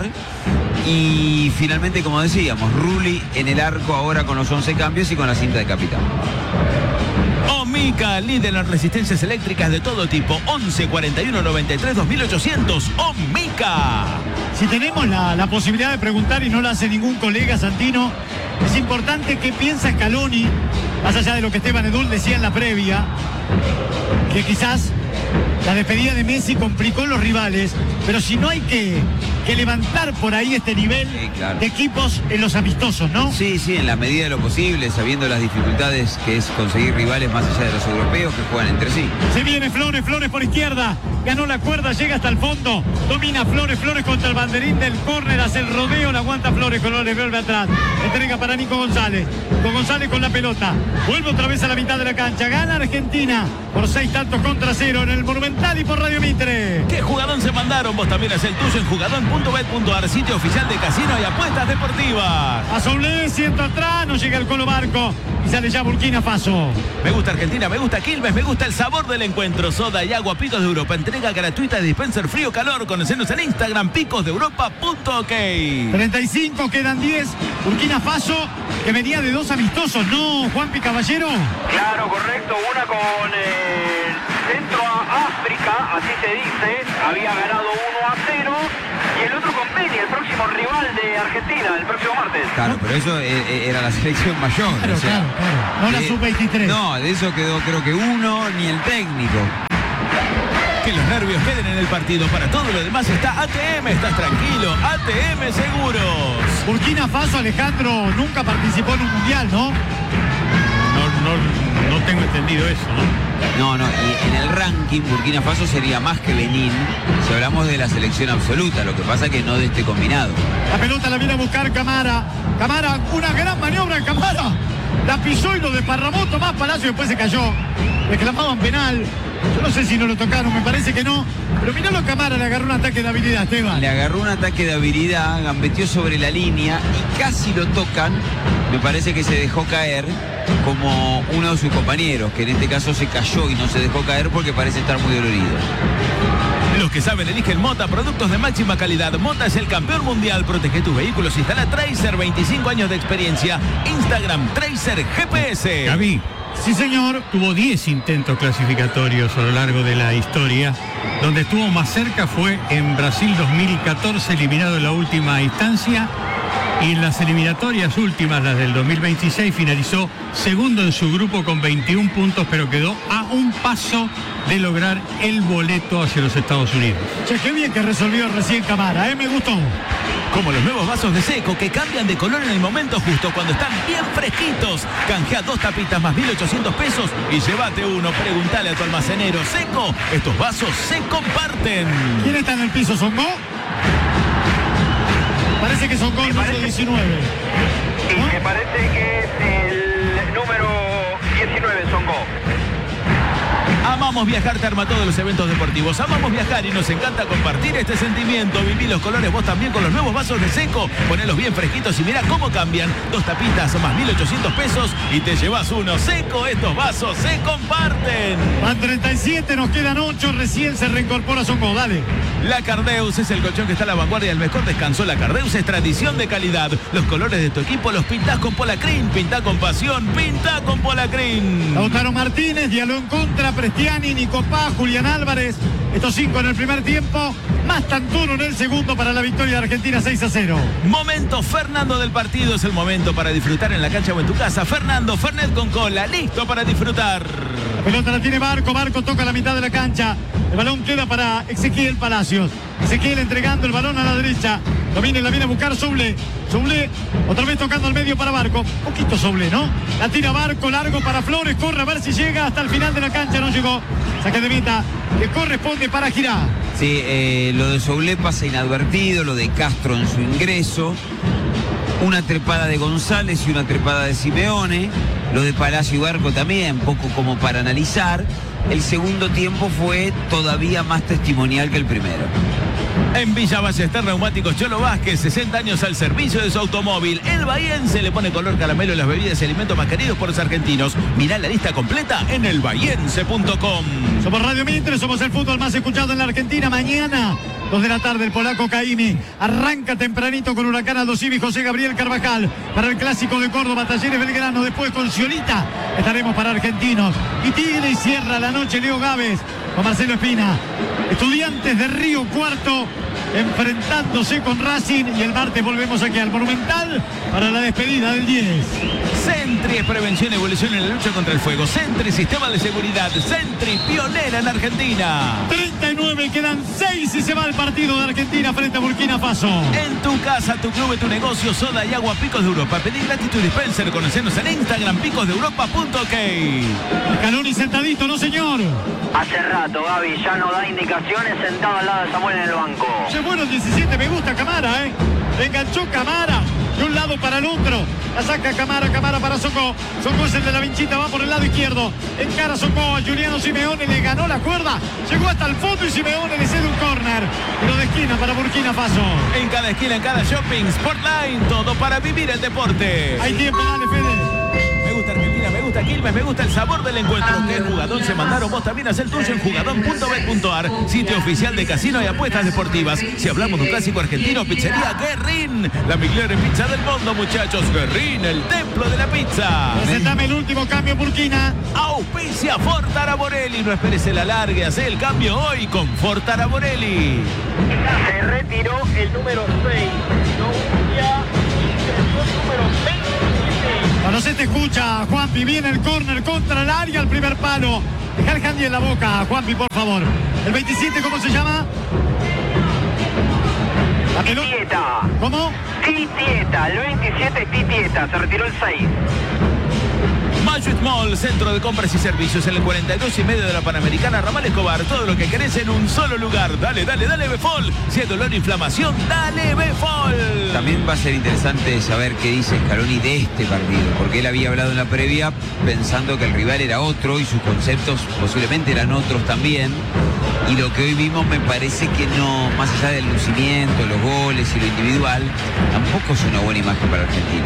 Y finalmente, como decíamos, Rulli en el arco ahora con los once cambios y con la cinta de capitán. Omica, líder en resistencias eléctricas de todo tipo. once cuarenta y uno noventa y tres dos mil ochocientos. Omica. Si tenemos la, la posibilidad de preguntar y no la hace ningún colega, Santino, es importante qué piensa Scaloni, más allá de lo que Esteban Edul decía en la previa, que quizás la despedida de Messi complicó los rivales, pero si no hay que, que levantar por ahí este nivel Sí, claro. de equipos en los amistosos, ¿no? Sí, sí, en la medida de lo posible, sabiendo las dificultades que es conseguir rivales más allá de los europeos que juegan entre sí. Se viene Flores, Flores por izquierda, ganó la cuerda, llega hasta el fondo, domina Flores, Flores contra el banderín del córner, hace el rodeo, la aguanta Flores, Colores vuelve atrás, entrega para Nico González, Nico González con la pelota, vuelve otra vez a la mitad de la cancha, gana Argentina por seis tantos contra cero en el Monumental y por Radio Mitre. ¿Qué jugadón se mandaron? Vos también haz el tuyo en jugadón punto bet punto ar, sitio oficial de casino y apuestas deportivas. A Soule, siento atrás, no llega el Colo Barco, y sale ya Burkina Faso. Me gusta Argentina, me gusta Quilmes, me gusta el sabor del encuentro. Soda y agua Picos de Europa. Entrega gratuita de dispenser frío-calor. Conocenos en Instagram, picos de europa punto ok. treinta y cinco, quedan diez. Burkina Faso, que venía de dos amistosos, ¿no, Juanpi Caballero? Claro, correcto. Una con eh, Centro África, así se dice. Había ganado uno a cero. Y el otro con Beni, el próximo rival de Argentina, el próximo martes. Claro, pero eso eh, era la selección mayor. Claro, o sea, claro, claro. No la de- sub veintitrés. No, de eso quedó creo que uno, ni el técnico. Que los nervios queden en el partido. Para todo lo demás está A T M. Estás tranquilo. A T M Seguros. Burkina Faso, Alejandro, nunca participó en un mundial, ¿no? No, no, no tengo entendido eso, ¿no? No, no, y en el ranking Burkina Faso sería más que Benín si hablamos de la selección absoluta, lo que pasa que no de este combinado. La pelota la viene a buscar Camara. Camara, una gran maniobra, Camara. La pisó y lo desparramó Tomás Palacio, después se cayó. Reclamaban penal. Yo no sé si no lo tocaron, me parece que no. Pero miralo a Camara, le agarró un ataque de habilidad, Esteban. Le agarró un ataque de habilidad, gambeteó sobre la línea y casi lo tocan. Me parece que se dejó caer como uno de sus compañeros, que en este caso se cayó y no se dejó caer porque parece estar muy dolorido. Los que saben eligen Mota, productos de máxima calidad. Mota es el campeón mundial. Protege tus vehículos. Instala Tracer, veinticinco años de experiencia. Instagram Tracer G P S. Gaby, Sí, señor. tuvo diez intentos clasificatorios a lo largo de la historia. Donde estuvo más cerca fue en Brasil dos mil catorce, eliminado en la última instancia. Y en las eliminatorias últimas, las del dos mil veintiséis, finalizó segundo en su grupo con veintiún puntos, pero quedó a un paso de lograr el boleto hacia los Estados Unidos. Che, qué bien que resolvió recién Camara, ¿eh? Me gustó. Como los nuevos vasos de Seco que cambian de color en el momento justo cuando están bien fresquitos. Canjea dos tapitas más mil ochocientos pesos y llévate uno. Preguntale a tu almacenero. Seco, estos vasos se comparten. ¿Quién está en el piso? ¿Songo? Parece que Songo el número parece- diecinueve. Y me parece que es el número diecinueve, Songo. Amamos viajar, te arma todos los eventos deportivos. Amamos viajar y nos encanta compartir este sentimiento. Viví los colores vos también con los nuevos vasos de Seco. Ponelos bien fresquitos y mirá cómo cambian. Dos tapitas más mil ochocientos pesos y te llevas uno. Seco, estos vasos se comparten. Van treinta y siete, nos quedan ocho. Recién se reincorpora Songo. Dale. La Cardeus es el colchón que está a la vanguardia del mejor descanso. La Cardeus es tradición de calidad. Los colores de tu equipo los pintás con Polacrin. Pintá con pasión, pintá con Polacrin. Lautaro Martínez, dialogó en contra, Prestiani, Nico Paz, Julián Álvarez. Estos cinco en el primer tiempo, más Tanturo en el segundo para la victoria de Argentina seis a cero. Momento Fernando del partido. Es el momento para disfrutar en la cancha o en tu casa. Fernando, Fernet con cola, listo para disfrutar. La pelota la tiene Barco, Barco toca la mitad de la cancha. El balón queda para Ezequiel Palacios. Ezequiel entregando el balón a la derecha. Domina y la viene a buscar Soule. Soule otra vez tocando al medio para Barco. Poquito Soule, ¿no? La tira Barco, largo para Flores. Corre a ver si llega hasta el final de la cancha. No llegó. Saque de meta que corresponde para Girá. Sí, eh, lo de Soule pasa inadvertido, lo de Castro en su ingreso. Una trepada de González y una trepada de Simeone. Lo de Palacio y Barco también, poco como para analizar. El segundo tiempo fue todavía más testimonial que el primero. En Villa Ballester Neumáticos Cholo Vázquez, sesenta años al servicio de su automóvil. El bahiense le pone color caramelo a las bebidas y alimentos más queridos por los argentinos. Mirá la lista completa en el bahiense punto com. Somos Radio Mitre, somos el fútbol más escuchado en la Argentina. Mañana, dos de la tarde, el polaco Caimi arranca tempranito con Huracán Aldo Civi y José Gabriel Carvajal para el clásico de Córdoba, Talleres Belgrano. Después con Ciolita estaremos para Argentinos. Y Tigre y cierra la noche Leo Gávez con Marcelo Espina. Estudiantes de Río Cuarto enfrentándose con Racing. Y el martes volvemos aquí al Monumental para la despedida del diez. Sentry es prevención y evolución en la lucha contra el fuego. Sentry, sistema de seguridad. Sentry, pionera en Argentina. treinta y nueve, quedan seis y se va el partido de Argentina frente a Burkina Faso. En tu casa, tu club, tu negocio, soda y agua Picos de Europa. Pedí gratis tu dispenser. Conocenos en Instagram, picos de europa punto ok. Canoni sentadito, ¿no, señor? Hace rato, Gaby, ya no da indicaciones, sentado al lado de Samuel en el banco. Se bueno el diecisiete, me gusta Camara, ¿eh? Le enganchó Camara de un lado para el otro. La saca Camara, Camara para Socó. Socó es el de la vinchita, va por el lado izquierdo. Encara Socó a Juliano Simeone, le ganó la cuerda. Llegó hasta el fondo y Simeone le cede un córner. Tiro de esquina para Burkina Faso. En cada esquina, en cada shopping, Sportline, todo para vivir el deporte. Hay tiempo, dale, Fede. Me gusta Argentina, me gusta Quilmes, me gusta el sabor del encuentro. ¿Qué jugadón se mandaron? Vos también haz el tuyo en jugadón punto bet punto ar, sitio oficial de casino y apuestas deportivas. Si hablamos de un clásico argentino, pizzería Guerrín, la mejor pizza del mundo, muchachos. Guerrín, el templo de la pizza. Presentame el último cambio, Burkina. Auspicia Ford Araborelli. No esperes el alargue, hace el cambio hoy con Ford Araborelli. Se retiró el número seis. El número veintisiete. No se te escucha, Juanpi. Viene el córner contra el área, el primer palo. Deja el handy en la boca, Juanpi, por favor. El veintisiete, ¿cómo se llama? La pelota. Titieta. ¿Cómo? Titieta. El veintisiete es Titieta. Se retiró el seis. Magic Mall, centro de compras y servicios en el cuarenta y dos y medio de la Panamericana, Ramal Escobar. Todo lo que querés en un solo lugar. Dale, dale, dale, Befol. Si hay dolor e inflamación, dale, Befol. También va a ser interesante saber qué dice Scaloni de este partido, porque él había hablado en la previa pensando que el rival era otro y sus conceptos posiblemente eran otros también. Y lo que hoy vimos me parece que no, más allá del lucimiento, los goles y lo individual, tampoco es una buena imagen para Argentina.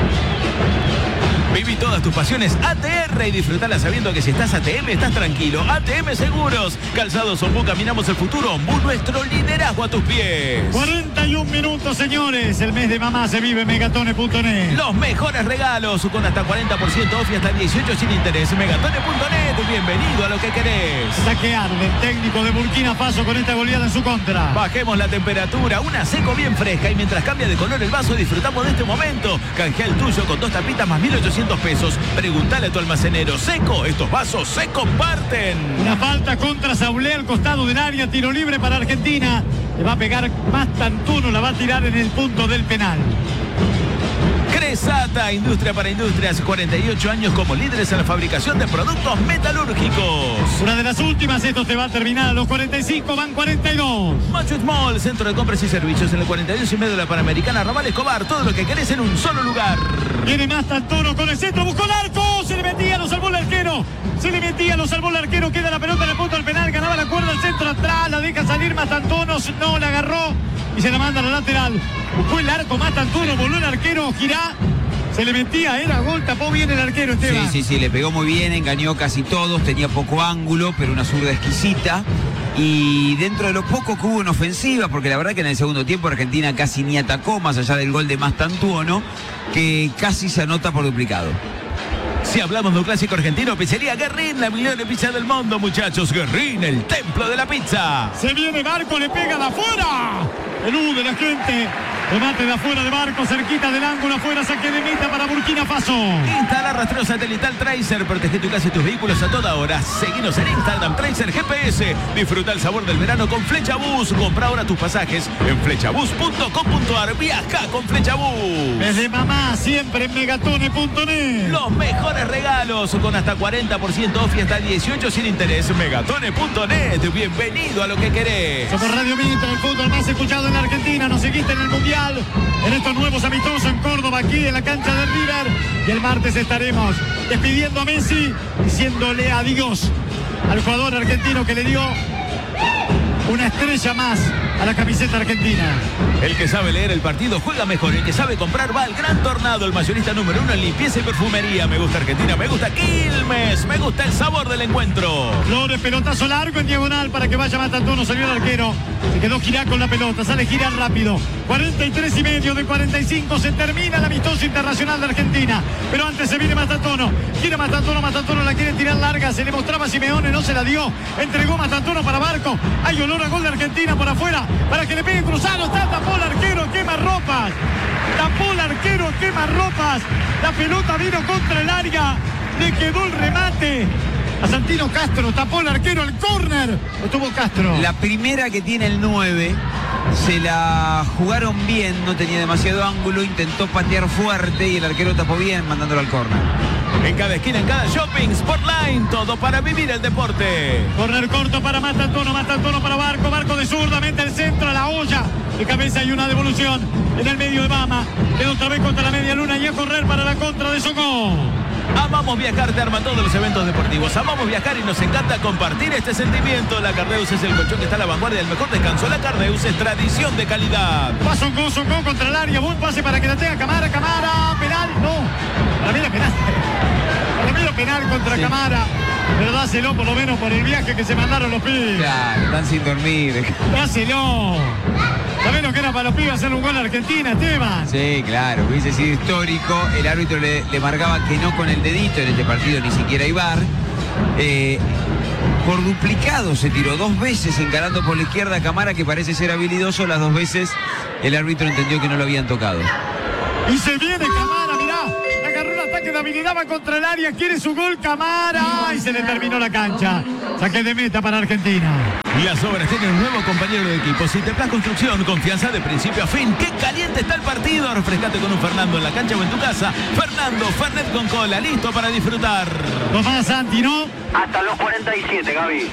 Viví todas tus pasiones A T R y disfrutala sabiendo que si estás A T M estás tranquilo. A T M Seguros. Calzados Ombú, caminamos el futuro. Ombú, nuestro liderazgo a tus pies. cuarenta y un minutos, señores. El mes de mamá se vive en megatone punto net. Los mejores regalos con hasta cuarenta por ciento off y hasta dieciocho sin interés. megatone punto net. Bienvenido a lo que querés. Saquear del técnico de Burkina Faso con esta goleada en su contra. Bajemos la temperatura. Una seco bien fresca y mientras cambia de color el vaso disfrutamos de este momento. Canjea el tuyo con dos tapitas más mil ochocientos pesos. Preguntale a tu almacenero. Seco, estos vasos se comparten. Una falta contra Saulé al costado del área, tiro libre para Argentina. Le va a pegar Mastantuono, la va a tirar en el punto del penal. Cresata, industria para industrias, cuarenta y ocho años como líderes en la fabricación de productos metalúrgicos. Una de las últimas, esto te va a terminar a los cuarenta y cinco, van cuarenta y dos. Magic Mall, centro de compras y servicios en el cuarenta y dos y medio de la Panamericana, Ramal Escobar. Todo lo que querés en un solo lugar. Viene Mastantuono con el centro, buscó el arco, se le metía, lo salvó el arquero. Se le metía, lo salvó el arquero, queda la pelota en el punto del penal, ganaba la cuerda al centro atrás, la deja salir Mastantuono, no, la agarró y se la manda a la lateral. Buscó el arco Mastantuono, voló el arquero, girá. Se le metía, era gol, tapó bien el arquero, Esteban. Sí, sí, sí, le pegó muy bien, engañó casi todos, tenía poco ángulo, pero una zurda exquisita. Y dentro de lo poco que hubo en ofensiva, porque la verdad que en el segundo tiempo Argentina casi ni atacó, más allá del gol de Mastantuono, que casi se anota por duplicado. Si hablamos de un clásico argentino, pizzería Guerrín, la mejor pizza del mundo, muchachos. Guerrín, el templo de la pizza. Se viene Barco, le pega de afuera. El U de la gente. Remate de afuera de Barco, cerquita del ángulo, afuera, saque de meta para Burkina Faso. Instala rastreo satelital Tracer, protege tu casa y tus vehículos a toda hora. Seguinos en Instagram, Tracer G P S. Disfruta el sabor del verano con Flecha Bus. Compra ahora tus pasajes en flechabus punto com punto ar. Viaja con Flecha Bus. Desde mamá, siempre en megatone punto net. Los mejores regalos con hasta cuarenta por ciento off y hasta dieciocho sin interés. megatone punto net. Bienvenido a lo que querés. Somos Radio Mitre, el fútbol más escuchado en la Argentina. Nos seguiste en el Mundial, en estos nuevos amistosos en Córdoba, aquí en la cancha de River. Y el martes estaremos despidiendo a Messi, diciéndole adiós al jugador argentino que le dio una estrella más a la camiseta argentina. El que sabe leer el partido juega mejor. El que sabe comprar va al Gran Tornado, el mayorista número uno en limpieza y perfumería. Me gusta Argentina, me gusta Quilmes, me gusta el sabor del encuentro. Flores, pelotazo largo en diagonal para que vaya Mastantuono. Salió el arquero, se quedó Girá con la pelota, sale Girá rápido. cuarenta y tres y medio de cuarenta y cinco, se termina el amistoso internacional de Argentina. Pero antes se viene Mastantuono, gira Mastantuono, Mastantuono la quiere tirar larga, se le mostraba a Simeone, no se la dio. Entregó Mastantuono para Barco, hay olor a gol de Argentina por afuera, para que le peguen cruzado, está, tapó el arquero, quema ropas. Tapó el arquero, quema ropas. La pelota vino contra el área, le quedó el remate a Santino Castro, tapó el arquero, el córner, lo tuvo Castro. La primera que tiene el nueve, se la jugaron bien, no tenía demasiado ángulo, intentó patear fuerte y el arquero tapó bien mandándolo al córner. En cada esquina, en cada shopping, Sportline, todo para vivir el deporte. Corner corto para Mastantuono, Mastantuono para Barco, Barco de zurda, mete el centro a la olla. De cabeza hay una devolución en el medio de Bama. Queda otra vez contra la media luna y a correr para la contra de Socó. Amamos viajar, te arman todos los eventos deportivos. Amamos viajar y nos encanta compartir este sentimiento. La Cardeus es el colchón que está a la vanguardia del mejor descanso. La Cardeus es tradición de calidad. Va Socó, Socó contra el área. Buen pase para que la tenga Camara, Camara. Penal, no. Para mí era penal. Romero penal contra Sí. Camara. Pero dáselo por lo menos por el viaje que se mandaron los pibes. Claro, están sin dormir. Dáselo. ¿Sabés lo que era para los pibes hacer un gol a Argentina, Esteban? Sí, claro, hubiese sido histórico. El árbitro le, le marcaba que no con el dedito en este partido, ni siquiera hay V A R. Eh, por duplicado se tiró dos veces encarando por la izquierda a Camara, que parece ser habilidoso. Las dos veces el árbitro entendió que no lo habían tocado. Y se viene Camara, mirá. Agarró un ataque de habilidad, va contra el área, quiere su gol Camara. Y se le terminó la cancha. Saque de meta para Argentina. Las Obras tienen un nuevo compañero de equipo. Citeplas Construcción, confianza de principio a fin. ¡Qué caliente está el partido! Refrescate con un Fernando en la cancha o en tu casa. Fernando, Fernet con cola, listo para disfrutar. Tomás Santi, ¿no? Hasta los cuarenta y siete, Gaby.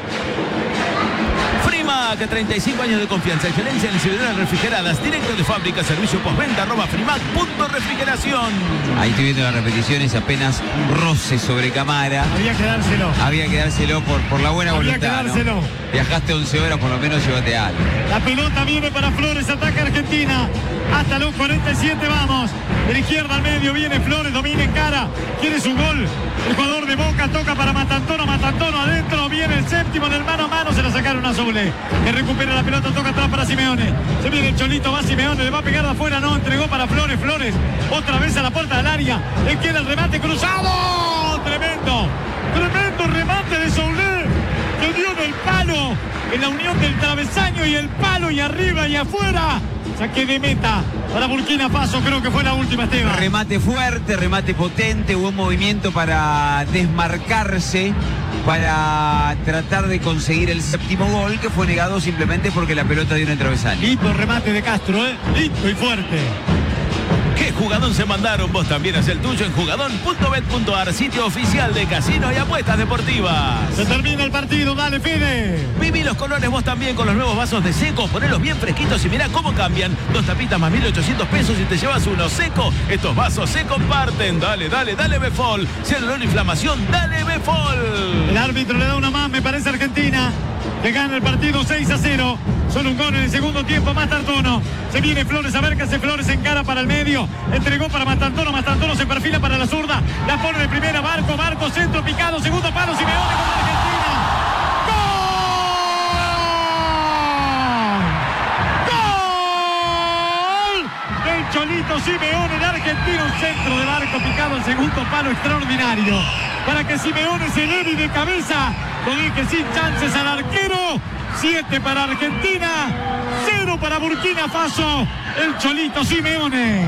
Frimac, treinta y cinco años de confianza, excelencia en distribuidoras refrigeradas, directo de fábrica, servicio postventa, arroba frimac punto refrigeración. Ahí estoy viendo las repeticiones, apenas un roce sobre Camara. Había que dárselo. Había que dárselo por, por la buena Había que voluntad, ¿no? dárselo. Viajaste once horas, por lo menos llévate algo. La pelota viene para Flores, ataca Argentina. Hasta los cuarenta y siete vamos. De la izquierda al medio viene Flores, domina en cara. Quiere su gol. El jugador de Boca toca para Matantono. Matantono adentro. Viene el séptimo en el mano a mano. Se la sacaron a Soule. Que recupera la pelota, toca atrás para Simeone. Se viene el Cholito, va Simeone. Le va a pegar de afuera. No, entregó para Flores. Flores otra vez a la puerta del área. Le queda el remate cruzado. Tremendo. Tremendo remate de Soule. Que dio en el palo. En la unión del travesaño y el palo. Y arriba y afuera. Saque de meta para Burkina Faso, creo que fue la última, Esteban. Remate fuerte, remate potente, buen movimiento para desmarcarse, para tratar de conseguir el séptimo gol, que fue negado simplemente porque la pelota dio en el travesaño. Lindo remate de Castro, ¿eh? Lindo y fuerte. ¿Qué jugadón se mandaron? Vos también haz el tuyo en jugadón punto bet punto ar, sitio oficial de casino y apuestas deportivas. Se termina el partido, dale, Fede. Viví los colores vos también con los nuevos vasos de Seco. Ponelos bien fresquitos y mirá cómo cambian. Dos tapitas más mil ochocientos pesos y te llevas uno. Seco, estos vasos se comparten. Dale, dale, dale Befol. Si el dolor e inflamación, dale Befol. El árbitro le da una más, me parece, Argentina, que gana el partido seis a cero. Solo un gol en el segundo tiempo, Matantono. Se viene Flores, a ver qué hace Flores, en cara para el medio. Entregó para Matantono, Matantono se perfila para la zurda. La pone de primera, Barco, Barco, centro picado, segundo palo, Simeone con Argentina. ¡Gol! ¡Gol! Del Cholito Simeone, el argentino, un centro del arco picado, el segundo palo extraordinario. Para que Simeone se eleve de cabeza. Lo dije sin chances al arquero. Siete para Argentina, cero para Burkina Faso. El Cholito Simeone.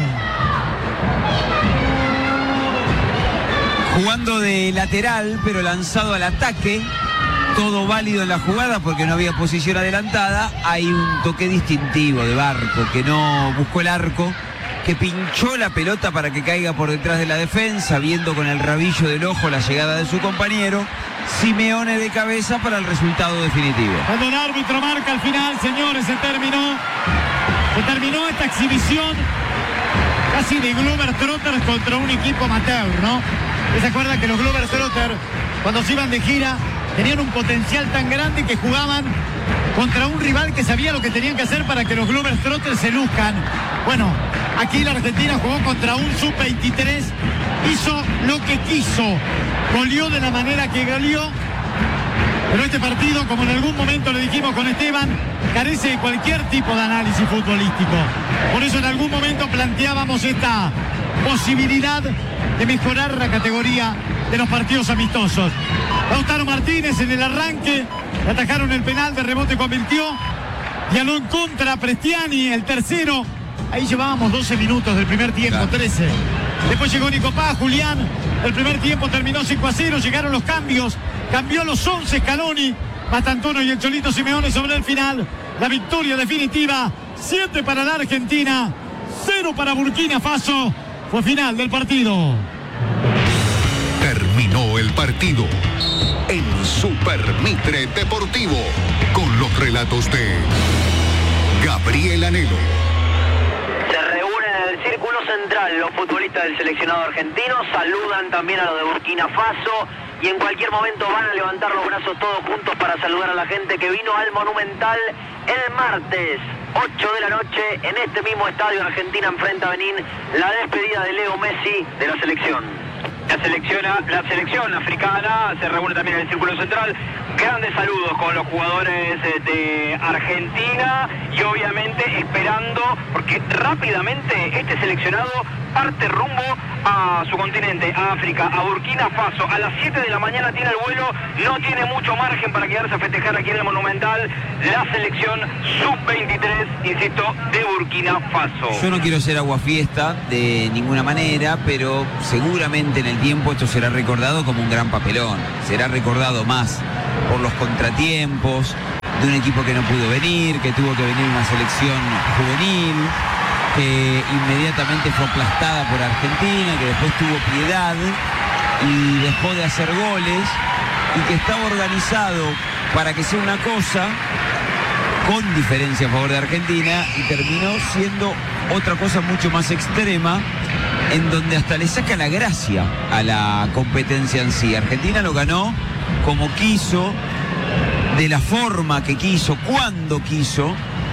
Jugando de lateral, pero lanzado al ataque. Todo válido en la jugada porque no había posición adelantada. Hay un toque distintivo de Barco que no buscó el arco, que pinchó la pelota para que caiga por detrás de la defensa, viendo con el rabillo del ojo la llegada de su compañero. Simeone de cabeza para el resultado definitivo. Cuando el árbitro marca al final, señores, se terminó. Se terminó esta exhibición casi de Globetrotters contra un equipo amateur, ¿no? ¿Se acuerdan que los Globetrotters, cuando se iban de gira, tenían un potencial tan grande que jugaban contra un rival que sabía lo que tenían que hacer para que los Globetrotters se luzcan? Bueno, aquí la Argentina jugó contra un sub veintitrés, hizo lo que quiso, goleó de la manera que goleó, pero este partido, como en algún momento le dijimos con Esteban, carece de cualquier tipo de análisis futbolístico. Por eso en algún momento planteábamos esta posibilidad de mejorar la categoría de los partidos amistosos. Lautaro Martínez en el arranque, le atajaron el penal, de rebote convirtió, ganó en contra Prestiani, el tercero. Ahí llevábamos doce minutos del primer tiempo, claro. trece. Después llegó Nico Paz, Julián. El primer tiempo terminó cinco a cero, llegaron los cambios. Cambió los once Scaloni, Matantono y el Cholito Simeone sobre el final. La victoria definitiva, siete para la Argentina, cero para Burkina Faso. Fue final del partido. Terminó el partido en Super Mitre Deportivo con los relatos de Gabriel Anhelo. Se reúnen en el círculo central los futbolistas del seleccionado argentino, saludan también a los de Burkina Faso y en cualquier momento van a levantar los brazos todos juntos para saludar a la gente que vino al Monumental el martes, ocho de la noche, en este mismo estadio. Argentina enfrenta a Benín, la despedida de Leo Messi de la selección. La selección, la selección africana se reúne también en el Círculo Central. Grandes saludos con los jugadores de Argentina y obviamente esperando, porque rápidamente este seleccionado parte rumbo a su continente, a África, a Burkina Faso. A las siete de la mañana tiene el vuelo, no tiene mucho margen para quedarse a festejar aquí en el Monumental la selección sub veintitrés, insisto, de Burkina Faso. Yo no quiero ser aguafiesta de ninguna manera, pero seguramente en el tiempo esto será recordado como un gran papelón. Será recordado más por los contratiempos de un equipo que no pudo venir, que tuvo que venir una selección juvenil, que inmediatamente fue aplastada por Argentina, que después tuvo piedad y dejó de hacer goles, y que estaba organizado para que sea una cosa con diferencia a favor de Argentina, y terminó siendo otra cosa mucho más extrema, en donde hasta le saca la gracia a la competencia en sí. Argentina lo ganó como quiso, de la forma que quiso, cuando quiso,